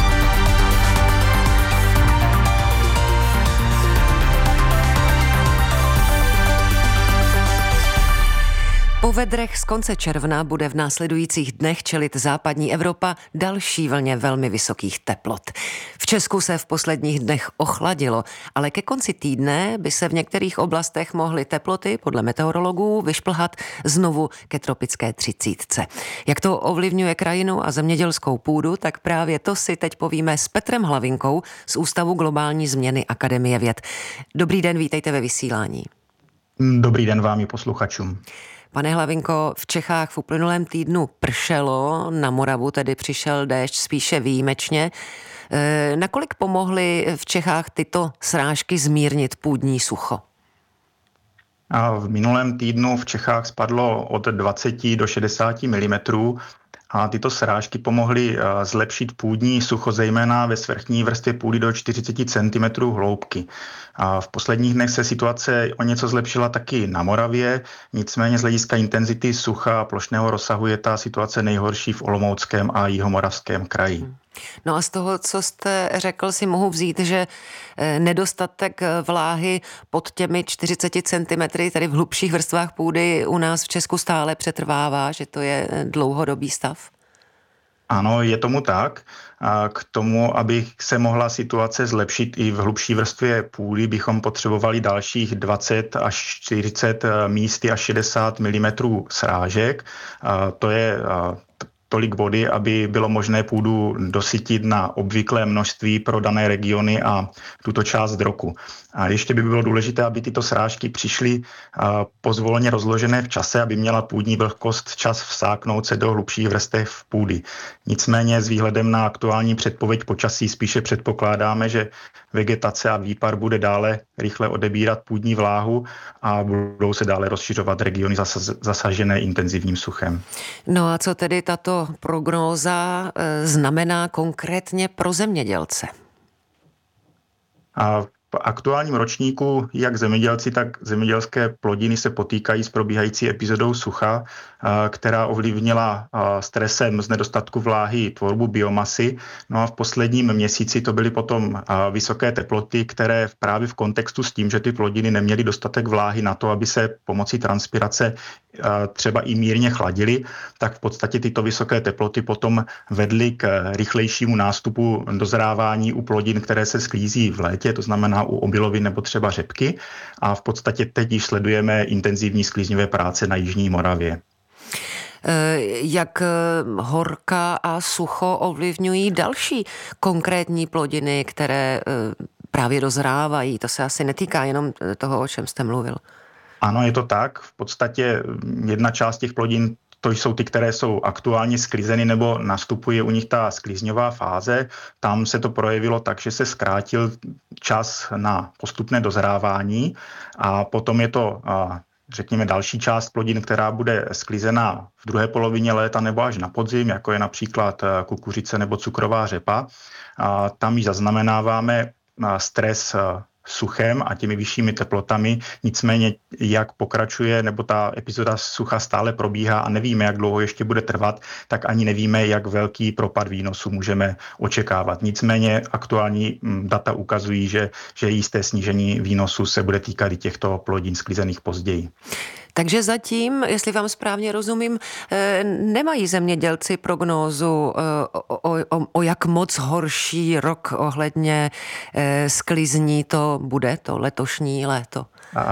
Po vedrech z konce června bude v následujících dnech čelit západní Evropa další vlně velmi vysokých teplot. V Česku se v posledních dnech ochladilo, ale ke konci týdne by se v některých oblastech mohly teploty, podle meteorologů, vyšplhat znovu ke tropické 30. Jak to ovlivňuje krajinu a zemědělskou půdu, tak právě to si teď povíme s Petrem Hlavinkou z Ústavu globální změny Akademie věd. Dobrý den, vítejte ve vysílání. Dobrý den vám i posluchačům. Pane Hlavinko, v Čechách v uplynulém týdnu pršelo, na Moravu tedy přišel déšť spíše výjimečně. Nakolik pomohly v Čechách tyto srážky zmírnit půdní sucho? A v minulém týdnu v Čechách spadlo od 20 do 60 mm a tyto srážky pomohly zlepšit půdní sucho, zejména ve svrchní vrstvě půdy do 40 cm hloubky. A v posledních dnech se situace o něco zlepšila taky na Moravě, nicméně z hlediska intenzity sucha a plošného rozsahu je ta situace nejhorší v Olomouckém a Jihomoravském kraji. No a z toho, co jste řekl, si mohu vzít, že nedostatek vláhy pod těmi 40 cm, tedy v hlubších vrstvách půdy u nás v Česku stále přetrvává, že to je dlouhodobý stav? Ano, je tomu tak. A k tomu, aby se mohla situace zlepšit i v hlubší vrstvě půdy, bychom potřebovali dalších 20 až 40 místy až 60 mm srážek. To je tolik vody, aby bylo možné půdu dosytit na obvyklé množství pro dané regiony a tuto část roku. A ještě by bylo důležité, aby tyto srážky přišly pozvolně rozložené v čase, aby měla půdní vlhkost čas vsáknout se do hlubších vrstev půdy. Nicméně s výhledem na aktuální předpověď počasí spíše předpokládáme, že vegetace a výpar bude dále rychle odebírat půdní vláhu a budou se dále rozšiřovat regiony zasažené intenzivním suchem. No a co tedy tato prognóza znamená konkrétně pro zemědělce? A v aktuálním ročníku jak zemědělci, tak zemědělské plodiny se potýkají s probíhající epizodou sucha, která ovlivnila stresem z nedostatku vláhy tvorbu biomasy. No a v posledním měsíci to byly potom vysoké teploty, které právě v kontextu s tím, že ty plodiny neměly dostatek vláhy na to, aby se pomocí transpirace třeba i mírně chladily, tak v podstatě tyto vysoké teploty potom vedly k rychlejšímu nástupu dozrávání u plodin, které se sklízí v létě, to znamená u obilovin nebo třeba řepky. A v podstatě teď již sledujeme intenzivní sklíznivé práce na jižní Moravě. Jak horka a sucho ovlivňují další konkrétní plodiny, které právě dozrávají? To se asi netýká jenom toho, o čem jste mluvil. Ano, je to tak. V podstatě jedna část těch plodin, to jsou ty, které jsou aktuálně sklizeny nebo nastupuje u nich ta sklizňová fáze. Tam se to projevilo tak, že se zkrátil čas na postupné dozrávání a potom je to řekněme další část plodin, která bude sklizena v druhé polovině léta nebo až na podzim, jako je například kukuřice nebo cukrová řepa. A tam již zaznamenáváme stres suchem a těmi vyššími teplotami. Nicméně, jak pokračuje, nebo ta epizoda sucha stále probíhá a nevíme, jak dlouho ještě bude trvat, tak ani nevíme, jak velký propad výnosu můžeme očekávat. Nicméně aktuální data ukazují, že jisté snížení výnosu se bude týkat i těchto plodin sklizených později. Takže zatím, jestli vám správně rozumím, nemají zemědělci prognózu o jak moc horší rok ohledně sklizní to bude, to letošní léto.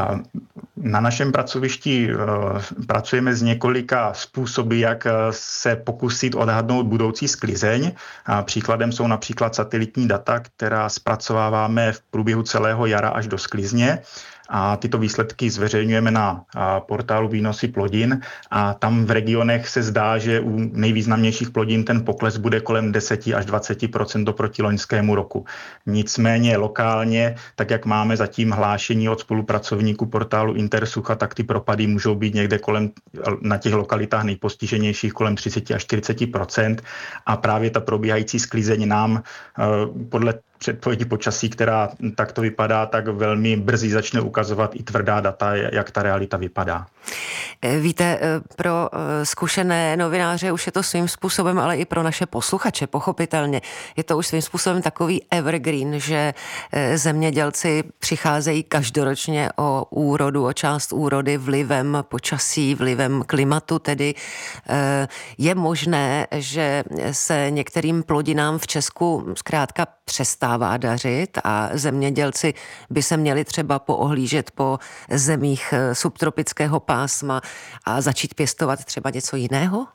Na našem pracovišti pracujeme s několika způsoby, jak se pokusit odhadnout budoucí sklizeň. Příkladem jsou například satelitní data, která zpracováváme v průběhu celého jara až do sklizně. A tyto výsledky zveřejňujeme na portálu Výnosy plodin a tam v regionech se zdá, že u nejvýznamnějších plodin ten pokles bude kolem 10 až 20% oproti loňskému roku. Nicméně lokálně, tak jak máme zatím hlášení od spolupracovníků portálu Intersucha, tak ty propady můžou být někde na těch lokalitách nejpostiženějších kolem 30 až 40% a právě ta probíhající sklizeň nám podle předpovědi počasí, která takto vypadá, tak velmi brzy začne ukazovat i tvrdá data, jak ta realita vypadá. Víte, pro zkušené novináře už je to svým způsobem, ale i pro naše posluchače, pochopitelně. Je to už svým způsobem takový evergreen, že zemědělci přicházejí každoročně o úrodu, o část úrody vlivem počasí, vlivem klimatu, tedy je možné, že se některým plodinám v Česku zkrátka přestává dařit a zemědělci by se měli třeba poohlížet po zemích subtropického pásma a začít pěstovat třeba něco jiného?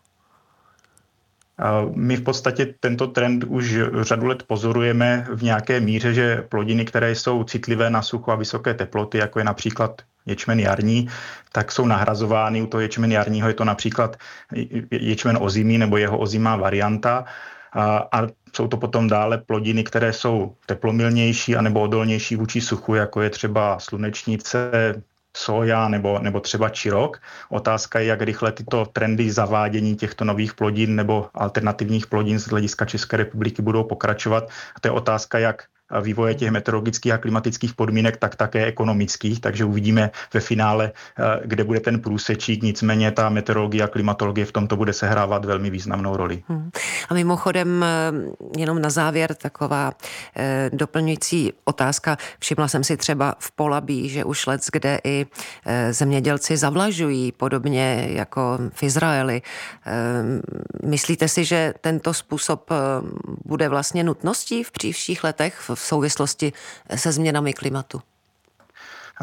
My v podstatě tento trend už řadu let pozorujeme v nějaké míře, že plodiny, které jsou citlivé na sucho a vysoké teploty, jako je například ječmen jarní, tak jsou nahrazovány. U toho ječmen jarního je to například ječmen ozimý nebo jeho ozimá varianta. A jsou to potom dále plodiny, které jsou teplomilnější anebo odolnější vůči suchu, jako je třeba slunečnice, soja nebo třeba čirok. Otázka je, jak rychle tyto trendy zavádění těchto nových plodin nebo alternativních plodin z hlediska České republiky budou pokračovat. A to je otázka jak vývoje těch meteorologických a klimatických podmínek, tak také ekonomických, takže uvidíme ve finále, kde bude ten průsečík, nicméně ta meteorologie a klimatologie v tomto bude sehrávat velmi významnou roli. A mimochodem, jenom na závěr taková doplňující otázka. Všimla jsem si třeba v Polabí, že už leckde i zemědělci zavlažují, podobně jako v Izraeli. Myslíte si, že tento způsob bude vlastně nutností v příštích letech v souvislosti se změnami klimatu?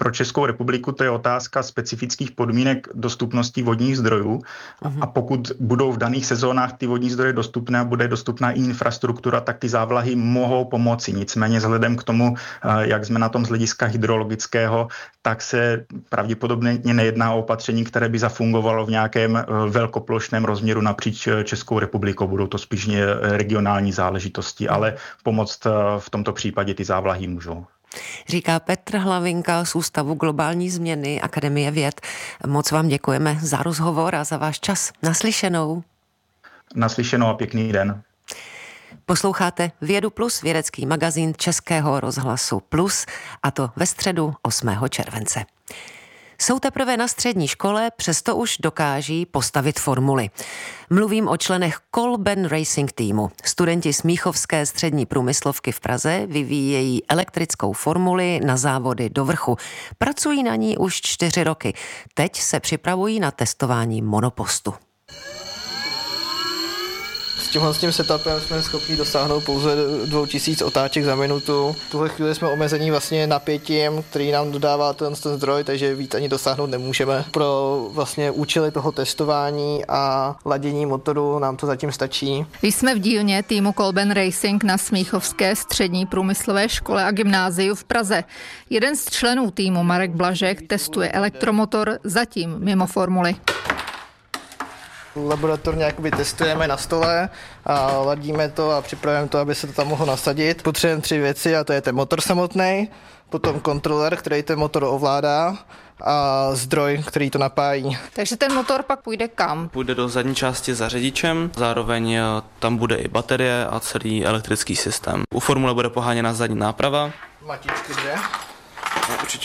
Pro Českou republiku to je otázka specifických podmínek dostupnosti vodních zdrojů a pokud budou v daných sezónách ty vodní zdroje dostupné a bude dostupná i infrastruktura, tak ty závlahy mohou pomoci. Nicméně vzhledem k tomu, jak jsme na tom z hlediska hydrologického, tak se pravděpodobně nejedná o opatření, které by zafungovalo v nějakém velkoplošném rozměru napříč Českou republikou. Budou to spíš regionální záležitosti, ale pomoct v tomto případě ty závlahy můžou. Říká Petr Hlavinka z Ústavu globální změny Akademie věd. Moc vám děkujeme za rozhovor a za váš čas. Naslyšenou. Naslyšenou a pěkný den. Posloucháte Vědu Plus, vědecký magazín Českého rozhlasu Plus, a to ve středu 8. července. Jsou teprve na střední škole, přesto už dokáží postavit formuly. Mluvím o členech Kolben Racing týmu. Studenti Smíchovské střední průmyslovky v Praze vyvíjejí elektrickou formuli na závody do vrchu. Pracují na ní už 4 roky. Teď se připravují na testování monopostu. S tím setupem jsme schopni dosáhnout pouze 2000 otáček za minutu. V tuhle chvíli jsme omezení vlastně napětím, který nám dodává ten zdroj, takže víc ani dosáhnout nemůžeme. Pro vlastně účely toho testování a ladění motoru nám to zatím stačí. Jsme v dílně týmu Kolben Racing na Smíchovské střední průmyslové škole a gymnáziu v Praze. Jeden z členů týmu, Marek Blažek, testuje elektromotor zatím mimo formuly. Laboratorně jakoby testujeme na stole a ladíme to a připravujeme to, aby se to tam mohlo nasadit. Potřebujeme 3 věci a to je ten motor samotný, potom kontroler, který ten motor ovládá a zdroj, který to napájí. Takže ten motor pak půjde kam? Půjde do zadní části za řidičem, zároveň tam bude i baterie a celý elektrický systém. U formule bude poháněna zadní náprava. Matičky 2. No, určitě.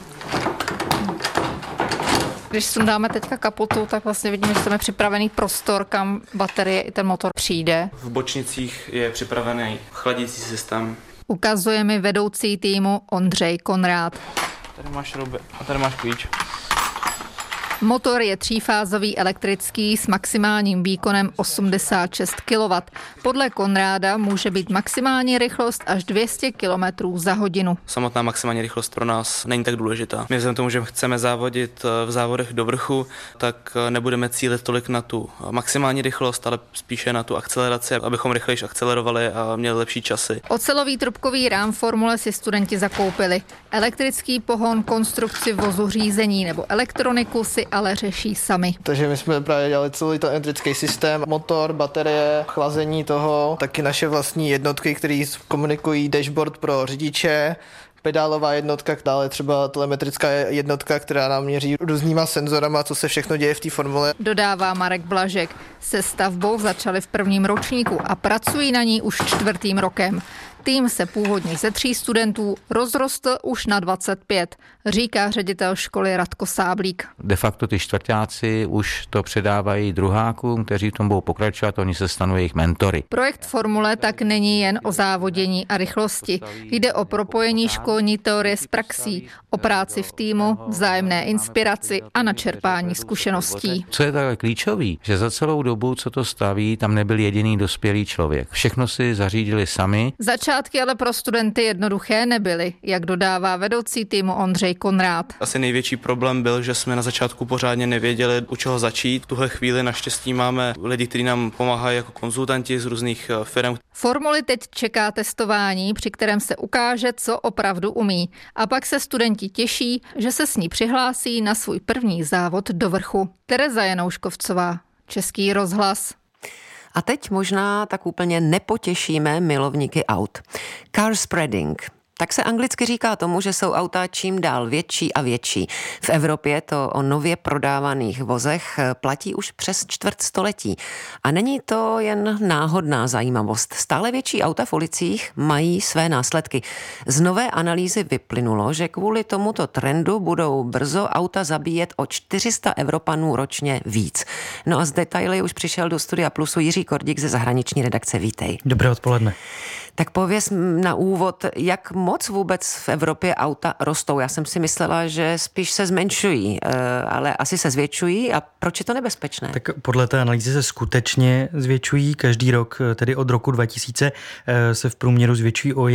Když sundáme teďka kapotu, tak vlastně vidíme, že jsme připravený prostor, kam baterie i ten motor přijde. V bočnicích je připravený chladicí systém. Ukazuje mi vedoucí týmu Ondřej Konrád. Tady máš šrouby a tady máš klíč. Motor je 3fázový elektrický s maximálním výkonem 86 kW. Podle Konráda může být maximální rychlost až 200 km za hodinu. Samotná maximální rychlost pro nás není tak důležitá. My vzhledem tomu, že chceme závodit v závodech do vrchu, tak nebudeme cílit tolik na tu maximální rychlost, ale spíše na tu akceleraci, abychom rychleji akcelerovali a měli lepší časy. Ocelový trubkový rám formule si studenti zakoupili. Elektrický pohon, konstrukci vozu, řízení nebo elektroniku si ale řeší sami. Takže my jsme právě dělali celý ten elektrický systém, motor, baterie, chlazení toho, taky naše vlastní jednotky, které komunikují dashboard pro řidiče, pedálová jednotka, dále třeba telemetrická jednotka, která nám měří různýma senzorama, co se všechno děje v té formule. Dodává Marek Blažek. Se stavbou začali v 1. ročníku a pracují na ní už 4. rokem. Tým se původně ze 3 studentů rozrostl už na 25, říká ředitel školy Radko Sáblík. De facto ty čtvrťáci už to předávají druhákům, kteří v tom budou pokračovat, oni se stanou jejich mentory. Projekt Formule tak není jen o závodění a rychlosti. Jde o propojení školní teorie s praxí, o práci v týmu, vzájemné inspiraci a načerpání zkušeností. Co je takhle klíčový, že za celou dobu, co to staví, tam nebyl jediný dospělý člověk. Všechno si zařídili sami. Začátky ale pro studenty jednoduché nebyly, jak dodává vedoucí týmu Ondřej Konrád. Asi největší problém byl, že jsme na začátku pořádně nevěděli, u čeho začít. V tuhle chvíli naštěstí máme lidi, kteří nám pomáhají jako konzultanti z různých firm. Formuli teď čeká testování, při kterém se ukáže, co opravdu umí. A pak se studenti těší, že se s ní přihlásí na svůj první závod do vrchu. Tereza Janouškovcová, Český rozhlas. A teď možná tak úplně nepotěšíme milovníky aut. Car spreading. Tak se anglicky říká tomu, že jsou auta čím dál větší a větší. V Evropě to o nově prodávaných vozech platí už přes čtvrt století. A není to jen náhodná zajímavost. Stále větší auta v ulicích mají své následky. Z nové analýzy vyplynulo, že kvůli tomuto trendu budou brzo auta zabíjet o 400 Evropanů ročně víc. No a z detaily už přišel do Studia Plusu Jiří Kordík ze zahraniční redakce. Vítej. Dobré odpoledne. Tak pověz na úvod, jak moc vůbec v Evropě auta rostou. Já jsem si myslela, že spíš se zmenšují, ale asi se zvětšují. A proč je to nebezpečné? Tak podle té analýzy se skutečně zvětšují. Každý rok, tedy od roku 2000, se v průměru zvětšují o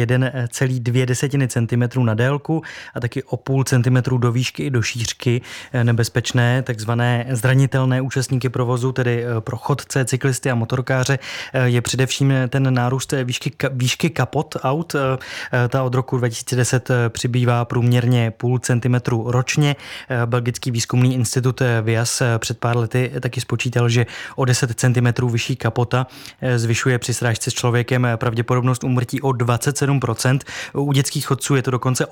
1,2 centimetru na délku a taky o 0,5 centimetru do výšky i do šířky. Nebezpečné, takzvané zranitelné účastníky provozu, tedy pro chodce, cyklisty a motorkáře, je především ten nárůst výšky kapot aut. Ta od roku 2010 přibývá průměrně 0,5 centimetru ročně. Belgický výzkumný institut VIAS před pár lety taky spočítal, že o 10 cm vyšší kapota zvyšuje při srážce s člověkem pravděpodobnost úmrtí o 27%. U dětských chodců je to dokonce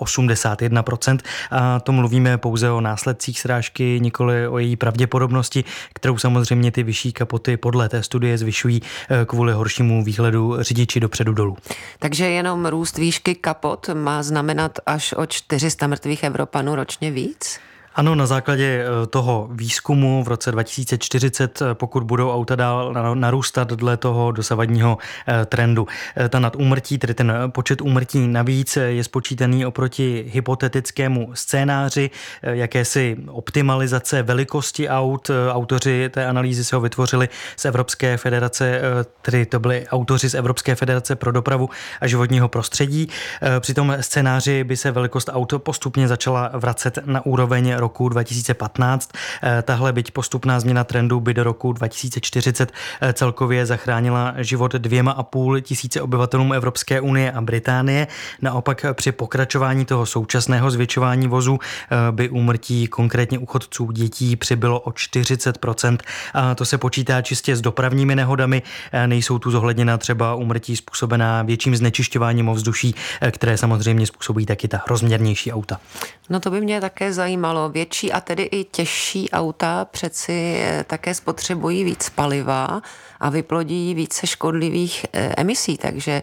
81%. A to mluvíme pouze o následcích srážky, nikoli o její pravděpodobnosti, kterou samozřejmě ty vyšší kapoty podle té studie zvyšují kvůli horšímu výhledu řidiči dopředu dolů. Takže jenom růst výšky kapot má znamenat až o 400 mrtvých Evropanů ročně víc? Ano, na základě toho výzkumu v roce 2040, pokud budou auta dál narůstat dle toho dosavadního trendu. Ta nadúmrtí, tedy ten počet úmrtí navíc, je spočítaný oproti hypotetickému scénáři, jakési optimalizace velikosti aut. Autoři té analýzy se ho vytvořili z Evropské federace, tedy to byli autoři z Evropské federace pro dopravu a životního prostředí. Při tom scénáři by se velikost aut postupně začala vracet na úroveň roku 2015. Tahle byť postupná změna trendu by do roku 2040 celkově zachránila život 2,5 tisíce obyvatelům Evropské unie a Británie. Naopak při pokračování toho současného zvětšování vozů by úmrtí konkrétně u chodců dětí přibylo o 40%. A to se počítá čistě s dopravními nehodami. Nejsou tu zohledněna třeba úmrtí způsobená větším znečišťováním ovzduší, které samozřejmě způsobí taky ta rozměrnější auta. No to by mě také zajímalo. Větší a tedy i těžší auta přeci také spotřebují víc paliva a vyplodí více škodlivých emisí, takže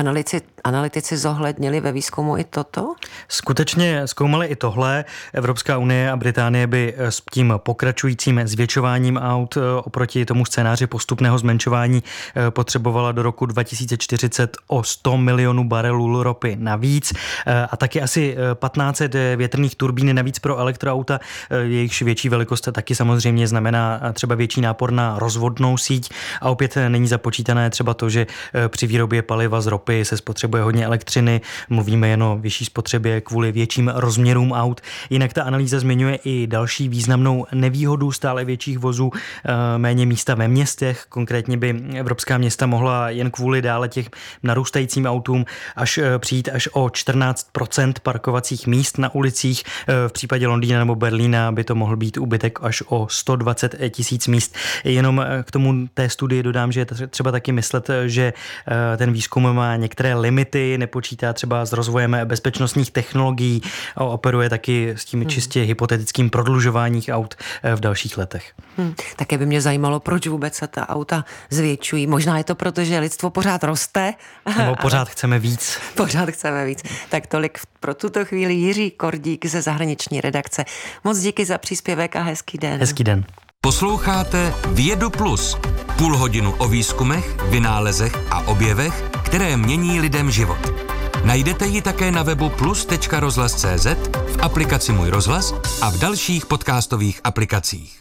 analytici zohlednili ve výzkumu i toto? Skutečně zkoumali i tohle. Evropská unie a Británie by s tím pokračujícím zvětšováním aut oproti tomu scénáři postupného zmenšování potřebovala do roku 2040 o 100 milionů barelů ropy navíc a taky asi 1500 větrných turbín navíc pro elektroauta. Jejichž větší velikost taky samozřejmě znamená třeba větší nápor na rozvodnou síť a opět není započítané třeba to, že při výrobě paliva z ropy se spotřebuje hodně elektřiny, mluvíme jen o vyšší spotřebě kvůli větším rozměrům aut. Jinak ta analýza zmiňuje i další významnou nevýhodu stále větších vozů, méně místa ve městech, konkrétně by evropská města mohla jen kvůli dále těch narůstajícím autům přijít až o 14% parkovacích míst na ulicích. V případě Londýna nebo Berlína by to mohl být úbytek až o 120 000 míst. Jenom k tomu té studii dodám, že je třeba taky myslet, že ten výzkum má některé limity, nepočítá třeba s rozvojem bezpečnostních technologií a operuje taky s tím čistě hypotetickým prodlužováním aut v dalších letech. Také by mě zajímalo, proč vůbec se ta auta zvětšují. Možná je to proto, že lidstvo pořád roste. Nebo pořád chceme víc. Pořád chceme víc. Tak tolik pro tuto chvíli Jiří Kordík ze zahraniční redakce. Moc díky za příspěvek a hezký den. Hezký den. Posloucháte Vědu Plus. Půl hodinu o výzkumech, vynálezech a objevech, které mění lidem život. Najdete ji také na webu plus.rozhlas.cz, v aplikaci Můj rozhlas a v dalších podcastových aplikacích.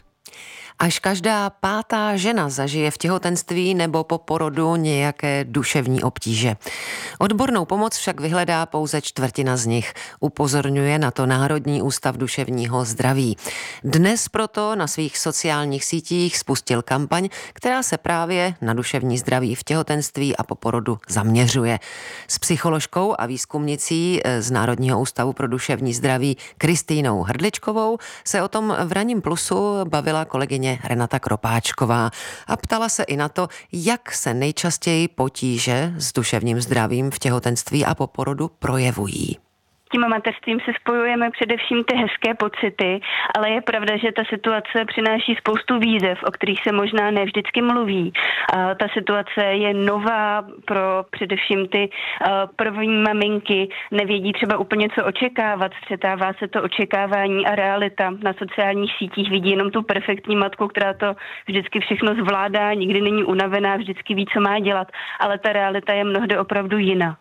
Až každá 5. žena zažije v těhotenství nebo po porodu nějaké duševní obtíže. Odbornou pomoc však vyhledá pouze 1/4 z nich, upozorňuje na to Národní ústav duševního zdraví. Dnes proto na svých sociálních sítích spustil kampaň, která se právě na duševní zdraví v těhotenství a po porodu zaměřuje. S psycholožkou a výzkumnicí z Národního ústavu pro duševní zdraví Kristýnou Hrdličkovou se o tom v Ranním plusu bavila kolegyně Renata Kropáčková a ptala se i na to, jak se nejčastěji potíže s duševním zdravím v těhotenství a po porodu projevují. tím mateřstvím se spojujeme především ty hezké pocity, ale je pravda, že ta situace přináší spoustu výzev, o kterých se možná ne vždycky mluví. Ta situace je nová pro především ty první maminky, nevědí třeba úplně, co očekávat, střetává se to očekávání a realita. Na sociálních sítích vidí jenom tu perfektní matku, která to vždycky všechno zvládá, nikdy není unavená, vždycky ví, co má dělat, ale ta realita je mnohdy opravdu jiná.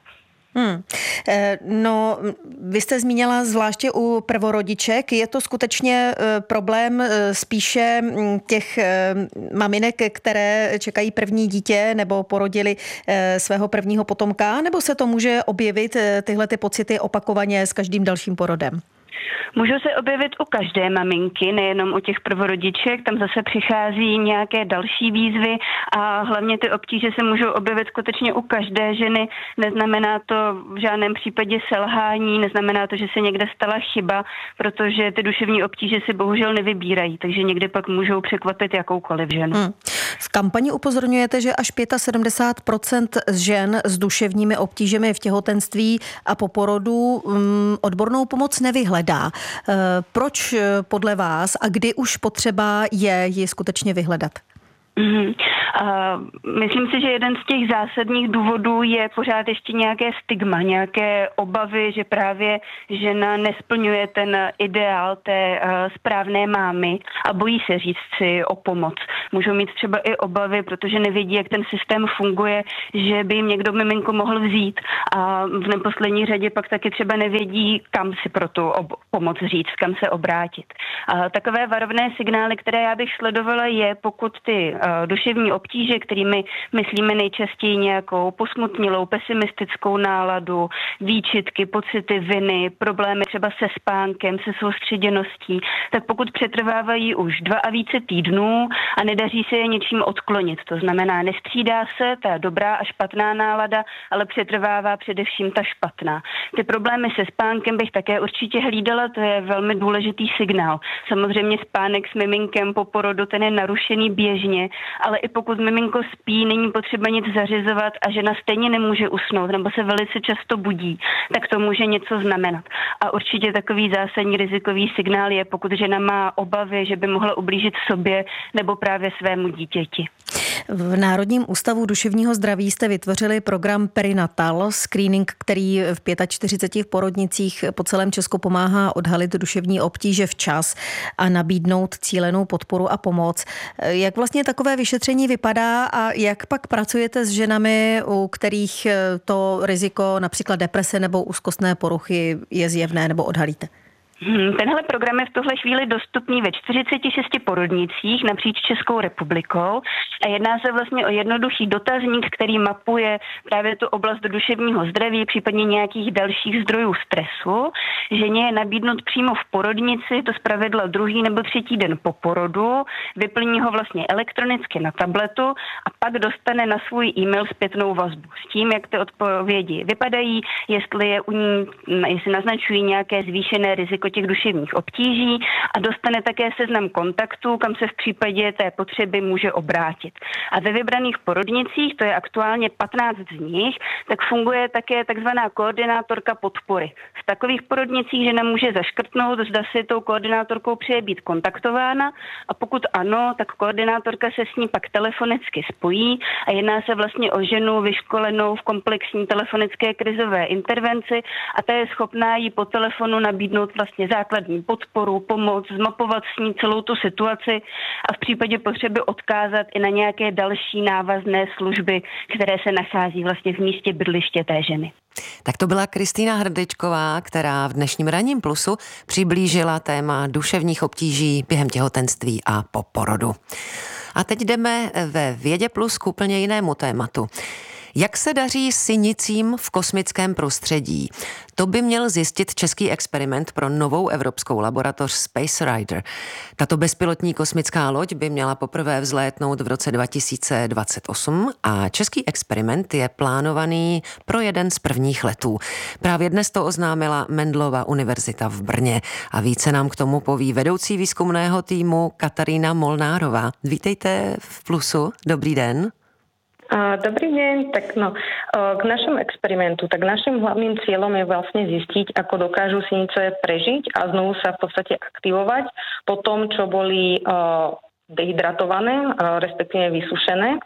No, vy jste zmínila zvláště u prvorodiček. Je to skutečně problém spíše těch maminek, které čekají první dítě nebo porodili svého prvního potomka, nebo se to může objevit tyhle ty pocity opakovaně s každým dalším porodem? Můžou se objevit u každé maminky, nejenom u těch prvorodiček, tam zase přichází nějaké další výzvy a hlavně ty obtíže se můžou objevit skutečně u každé ženy. Neznamená to v žádném případě selhání, neznamená to, že se někde stala chyba, protože ty duševní obtíže si bohužel nevybírají, takže někdy pak můžou překvapit jakoukoliv ženu. V kampani upozorňujete, že až 75% žen s duševními obtížemi v těhotenství a po porodu odbornou pomoc nevyhledá. Proč podle vás a kdy už potřeba je ji skutečně vyhledat? Myslím si, že jeden z těch zásadních důvodů je pořád ještě nějaké stigma, nějaké obavy, že právě žena nesplňuje ten ideál té správné mámy a bojí se říct si o pomoc. Můžou mít třeba i obavy, protože nevědí, jak ten systém funguje, že by jim někdo miminko mohl vzít a v neposlední řadě pak taky třeba nevědí, kam si pro tu pomoc říct, kam se obrátit. Takové varovné signály, které já bych sledovala, je, pokud ty duševní obtíže, kterými myslíme nejčastěji nějakou posmutnilou, pesimistickou náladu, výčitky, pocity viny, problémy třeba se spánkem, se soustředěností, tak pokud přetrvávají už 2 a více týdnů a nedaří se je něčím odklonit, to znamená, nestřídá se ta dobrá a špatná nálada, ale přetrvává především ta špatná. Ty problémy se spánkem bych také určitě hlídala, to je velmi důležitý signál. Samozřejmě spánek s miminkem po porodu, ten je narušený běžně, ale i pokud miminko spí, není potřeba nic zařizovat a žena stejně nemůže usnout nebo se velice často budí, tak to může něco znamenat. A určitě takový zásadní rizikový signál je, pokud žena má obavy, že by mohla ublížit sobě nebo právě svému dítěti. V Národním ústavu duševního zdraví jste vytvořili program Perinatal, screening, který v 45 porodnicích po celém Česku pomáhá odhalit duševní obtíže včas a nabídnout cílenou podporu a pomoc. Jak vlastně takové vyšetření vypadá a jak pak pracujete s ženami, u kterých to riziko například deprese nebo úzkostné poruchy je zjevné nebo odhalíte? Tenhle program je v tuhle chvíli dostupný ve 46 porodnicích napříč Českou republikou a jedná se vlastně o jednoduchý dotazník, který mapuje právě tu oblast duševního zdraví, případně nějakých dalších zdrojů stresu. Ženě je nabídnut přímo v porodnici, to zpravidla 2. nebo 3. den po porodu, vyplní ho vlastně elektronicky na tabletu a pak dostane na svůj e-mail zpětnou vazbu s tím, jak ty odpovědi vypadají, jestli je u ní, jestli naznačují nějaké zvýšené riziko těch duševních obtíží a dostane také seznam kontaktů, kam se v případě té potřeby může obrátit. A ve vybraných porodnicích, to je aktuálně 15 z nich, tak funguje také takzvaná koordinátorka podpory. V takových porodnicích žena může zaškrtnout, zda si tou koordinátorkou přeje být kontaktována a pokud ano, tak koordinátorka se s ní pak telefonicky spojí a jedná se vlastně o ženu vyškolenou v komplexní telefonické krizové intervenci a ta je schopná jí po telefonu nabídnout vlastně základní podporu, pomoc, zmapovat s ní celou tu situaci a v případě potřeby odkázat i na nějaké další návazné služby, které se nachází vlastně v místě bydliště té ženy. Tak to byla Kristýna Hrdličková, která v dnešním Ranním plusu přiblížila téma duševních obtíží během těhotenství a po porodu. A teď jdeme ve Vědě plus k úplně jinému tématu. Jak se daří synicím v kosmickém prostředí? To by měl zjistit český experiment pro novou evropskou laboratoř Space Rider. Tato bezpilotní kosmická loď by měla poprvé vzlétnout v roce 2028 a český experiment je plánovaný pro jeden z prvních letů. Právě dnes to oznámila Mendelova univerzita v Brně a více nám k tomu poví vedoucí výzkumného týmu Katarína Molnárová. Vítejte v Plusu, dobrý den. Dobrý deň. K našom experimentu, tak našim hlavným cieľom je vlastne zistiť, ako dokážu sinice prežiť a znovu sa v podstate aktivovať po tom, čo boli dehydratované, respektíve vysušené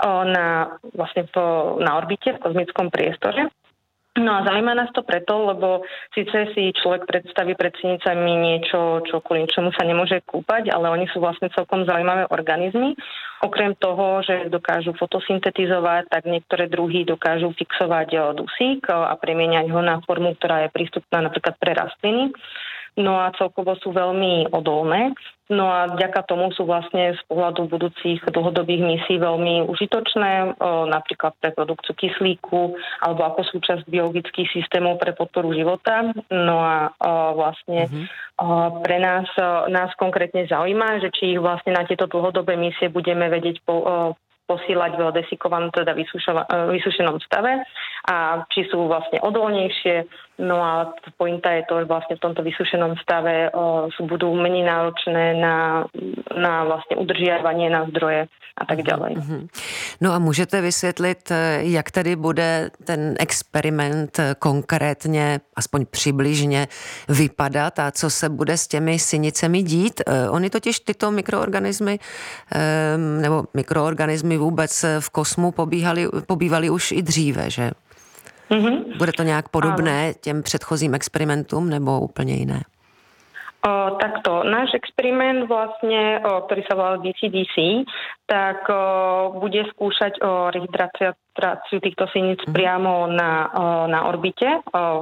na orbite, v kozmickom priestore. No a zaujíma nás to preto, lebo síce si človek predstaví pred sinicami niečo, kvôli čomu sa nemôže kúpať, ale oni sú vlastne celkom zaujímavé organizmy. Okrem toho, že dokážu fotosyntetizovať, tak niektoré druhy dokážu fixovať dusík a premieňať ho na formu, ktorá je prístupná napríklad pre rastliny. No a celkovo sú veľmi odolné. No a vďaka tomu sú vlastne z pohľadu budúcich dlhodobých misií veľmi užitočné, napríklad pre produkciu kyslíku alebo ako súčasť biologických systémov pre podporu života. No a pre nás konkrétne zaujíma, že či ich vlastne na tieto dlhodobé misie budeme vedieť posílať v desikovanom, teda vysušenom stave a či sú vlastne odolnejšie. No a pointa je to, že vlastne v tomto vysušenom stave budú menej náročné na vlastne udržiavanie na zdroje a tak ďalej. No a můžete vysvětlit, jak tedy bude ten experiment konkrétně, aspoň přibližně vypadat a co se bude s těmi sinicemi dít? Oni totiž tyto mikroorganismy nebo mikroorganismy vůbec v kosmu pobývaly už i dříve, že? Bude to nějak podobné těm předchozím experimentům nebo úplně jiné? Takto, náš experiment vlastne, ktorý sa volal DCDC, tak bude skúšať rehydratáciu týchto siníc priamo na orbite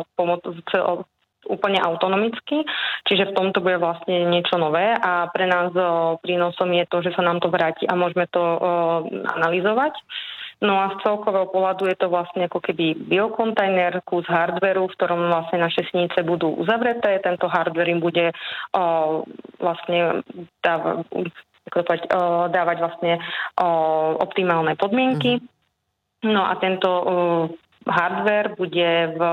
úplne autonomicky, čiže v tomto bude vlastne niečo nové a pre nás prínosom je to, že sa nám to vráti a môžeme to analyzovať. No a z celkového pohľadu je to vlastne ako keby biokontajner, kus hardveru, v ktorom vlastne naše sinice budú uzavreté. Tento hardware im bude vlastne dávať vlastne optimálne podmienky. No a tento hardware bude v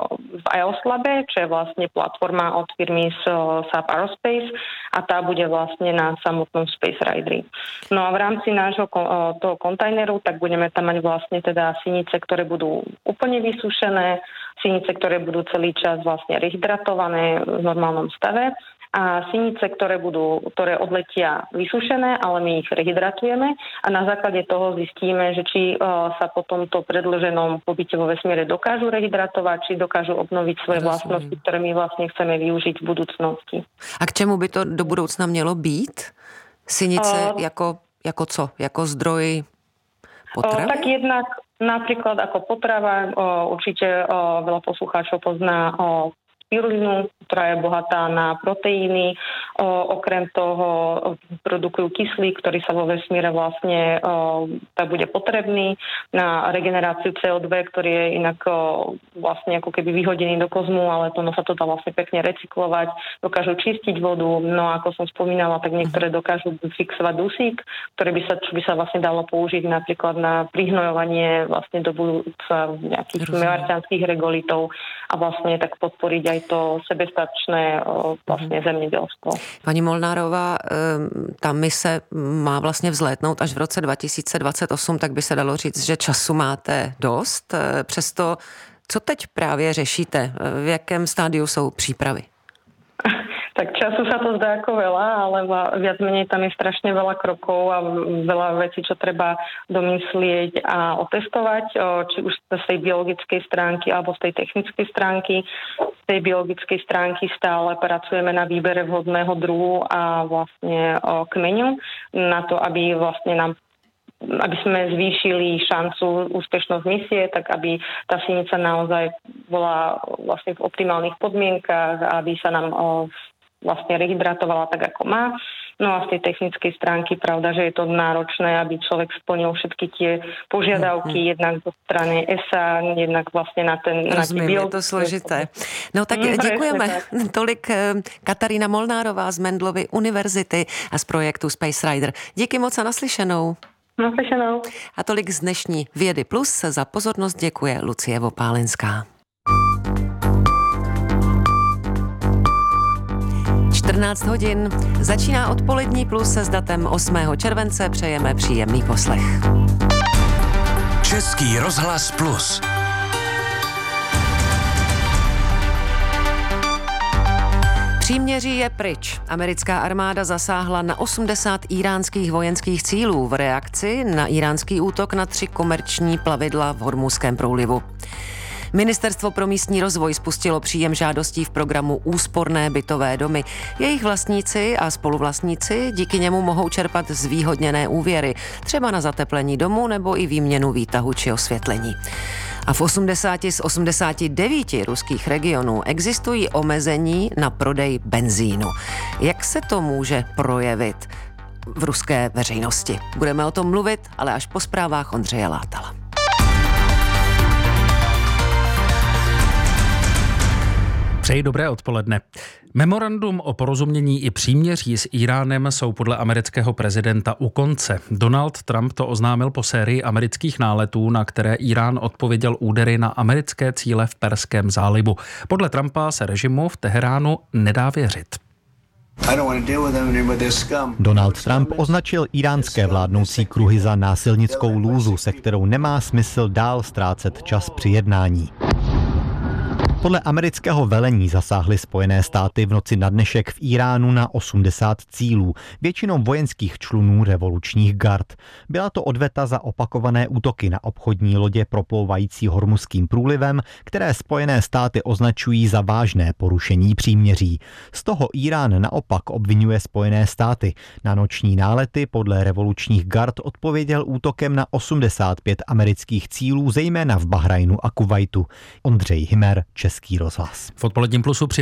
IOS Labe, čo je vlastne platforma od firmy SAP Aerospace a tá bude vlastne na samotnom Space Rideri. No a v rámci nášho toho kontajneru tak budeme tam mať vlastne teda sinice, ktoré budú úplne vysušené, sinice, ktoré budú celý čas vlastne rehydratované v normálnom stave a sinice, ktoré odletia vysušené, ale my ich rehydratujeme a na základe toho zistíme, že či sa po tomto predĺženom pobyte vo vesmíre dokážu rehydratovať, či dokážu obnoviť svoje vlastnosti, ktoré my vlastne chceme využiť v budúcnosti. A k čemu by to do budoucna mělo být? Sinice jako co? Jako zdroj potravy? Tak jednak napríklad ako potrava, určite veľa poslucháčov pozná spirulinu, ktorá je bohatá na proteíny. Okrem toho produkujú kyslík, ktorý sa vo vesmíre vlastne tak bude potrebný na regeneráciu CO2, ktorý je inak vlastne ako keby vyhodený do kozmu, ale sa to dá vlastne pekne recyklovať. Dokážu čistiť vodu, no ako som spomínala, tak niektoré dokážu fixovať dusík, čo by sa vlastne dalo použiť napríklad na prihnojovanie vlastne do budúca nejakých marťanských regolitov a vlastne tak podporiť aj to sebestačné vlastně zemědělstvo. Paní Molnárová, ta mise má vlastně vzlétnout až v roce 2028, tak by se dalo říct, že času máte dost. Přesto, co teď právě řešíte? V jakém stádiu jsou přípravy? Tak času sa to zdá ako veľa, ale viac menej tam je strašne veľa krokov a veľa vecí, čo treba domyslieť a otestovať, či už z tej biologickej stránky alebo z tej technickej stránky. Z tej biologickej stránky stále pracujeme na výbere vhodného druhu a vlastne kmeňu na to, aby sme zvýšili šancu úspešnosť misie, tak aby tá sinica naozaj bola vlastne v optimálnych podmienkách, aby sa nám vlastne rehydratovala tak, ako má. No a z tej technickej stránky, pravda, že je to náročné, aby človek splnil všetky tie požiadavky, jednak zo strany ESA, jednak vlastne na ten... Rozumím, je to složité. No tak děkujeme. Tolik Katarína Molnárová z Mendelovy univerzity a z projektu Space Rider. Díky moc a naslyšenou. Naslyšenou. A tolik z dnešní Vědy Plus. Za pozornost děkuje Lucie Vopálenská. 14 hodin. Začíná odpolední plus s datem 8. července. Přejeme příjemný poslech. Český rozhlas Plus. Příměří je pryč. Americká armáda zasáhla na 80 iránských vojenských cílů v reakci na iránský útok na 3 komerční plavidla v Hormuzském průlivu. Ministerstvo pro místní rozvoj spustilo příjem žádostí v programu Úsporné bytové domy. Jejich vlastníci a spoluvlastníci díky němu mohou čerpat zvýhodněné úvěry, třeba na zateplení domu nebo i výměnu výtahu či osvětlení. A v 80 z 89 ruských regionů existují omezení na prodej benzínu. Jak se to může projevit v ruské veřejnosti? Budeme o tom mluvit, ale až po zprávách Ondřeje Látala. Přeji dobré odpoledne. Memorandum o porozumění i příměří s Iránem jsou podle amerického prezidenta u konce. Donald Trump to oznámil po sérii amerických náletů, na které Irán odpověděl údery na americké cíle v Perském zálivu. Podle Trumpa se režimu v Teheránu nedá věřit. Donald Trump označil iránské vládnoucí kruhy za násilnickou lůzu, se kterou nemá smysl dál ztrácet čas při jednání. Podle amerického velení zasáhly Spojené státy v noci na dnešek v Iránu na 80 cílů, většinou vojenských člunů revolučních gard. Byla to odveta za opakované útoky na obchodní lodě proplouvající Hormuzským průlivem, které Spojené státy označují za vážné porušení příměří. Z toho Irán naopak obvinuje Spojené státy. Na noční nálety podle revolučních gard odpověděl útokem na 85 amerických cílů, zejména v Bahrajnu a Kuvajtu. Ondřej Himer, Český rozhlas. V odpoledním plusu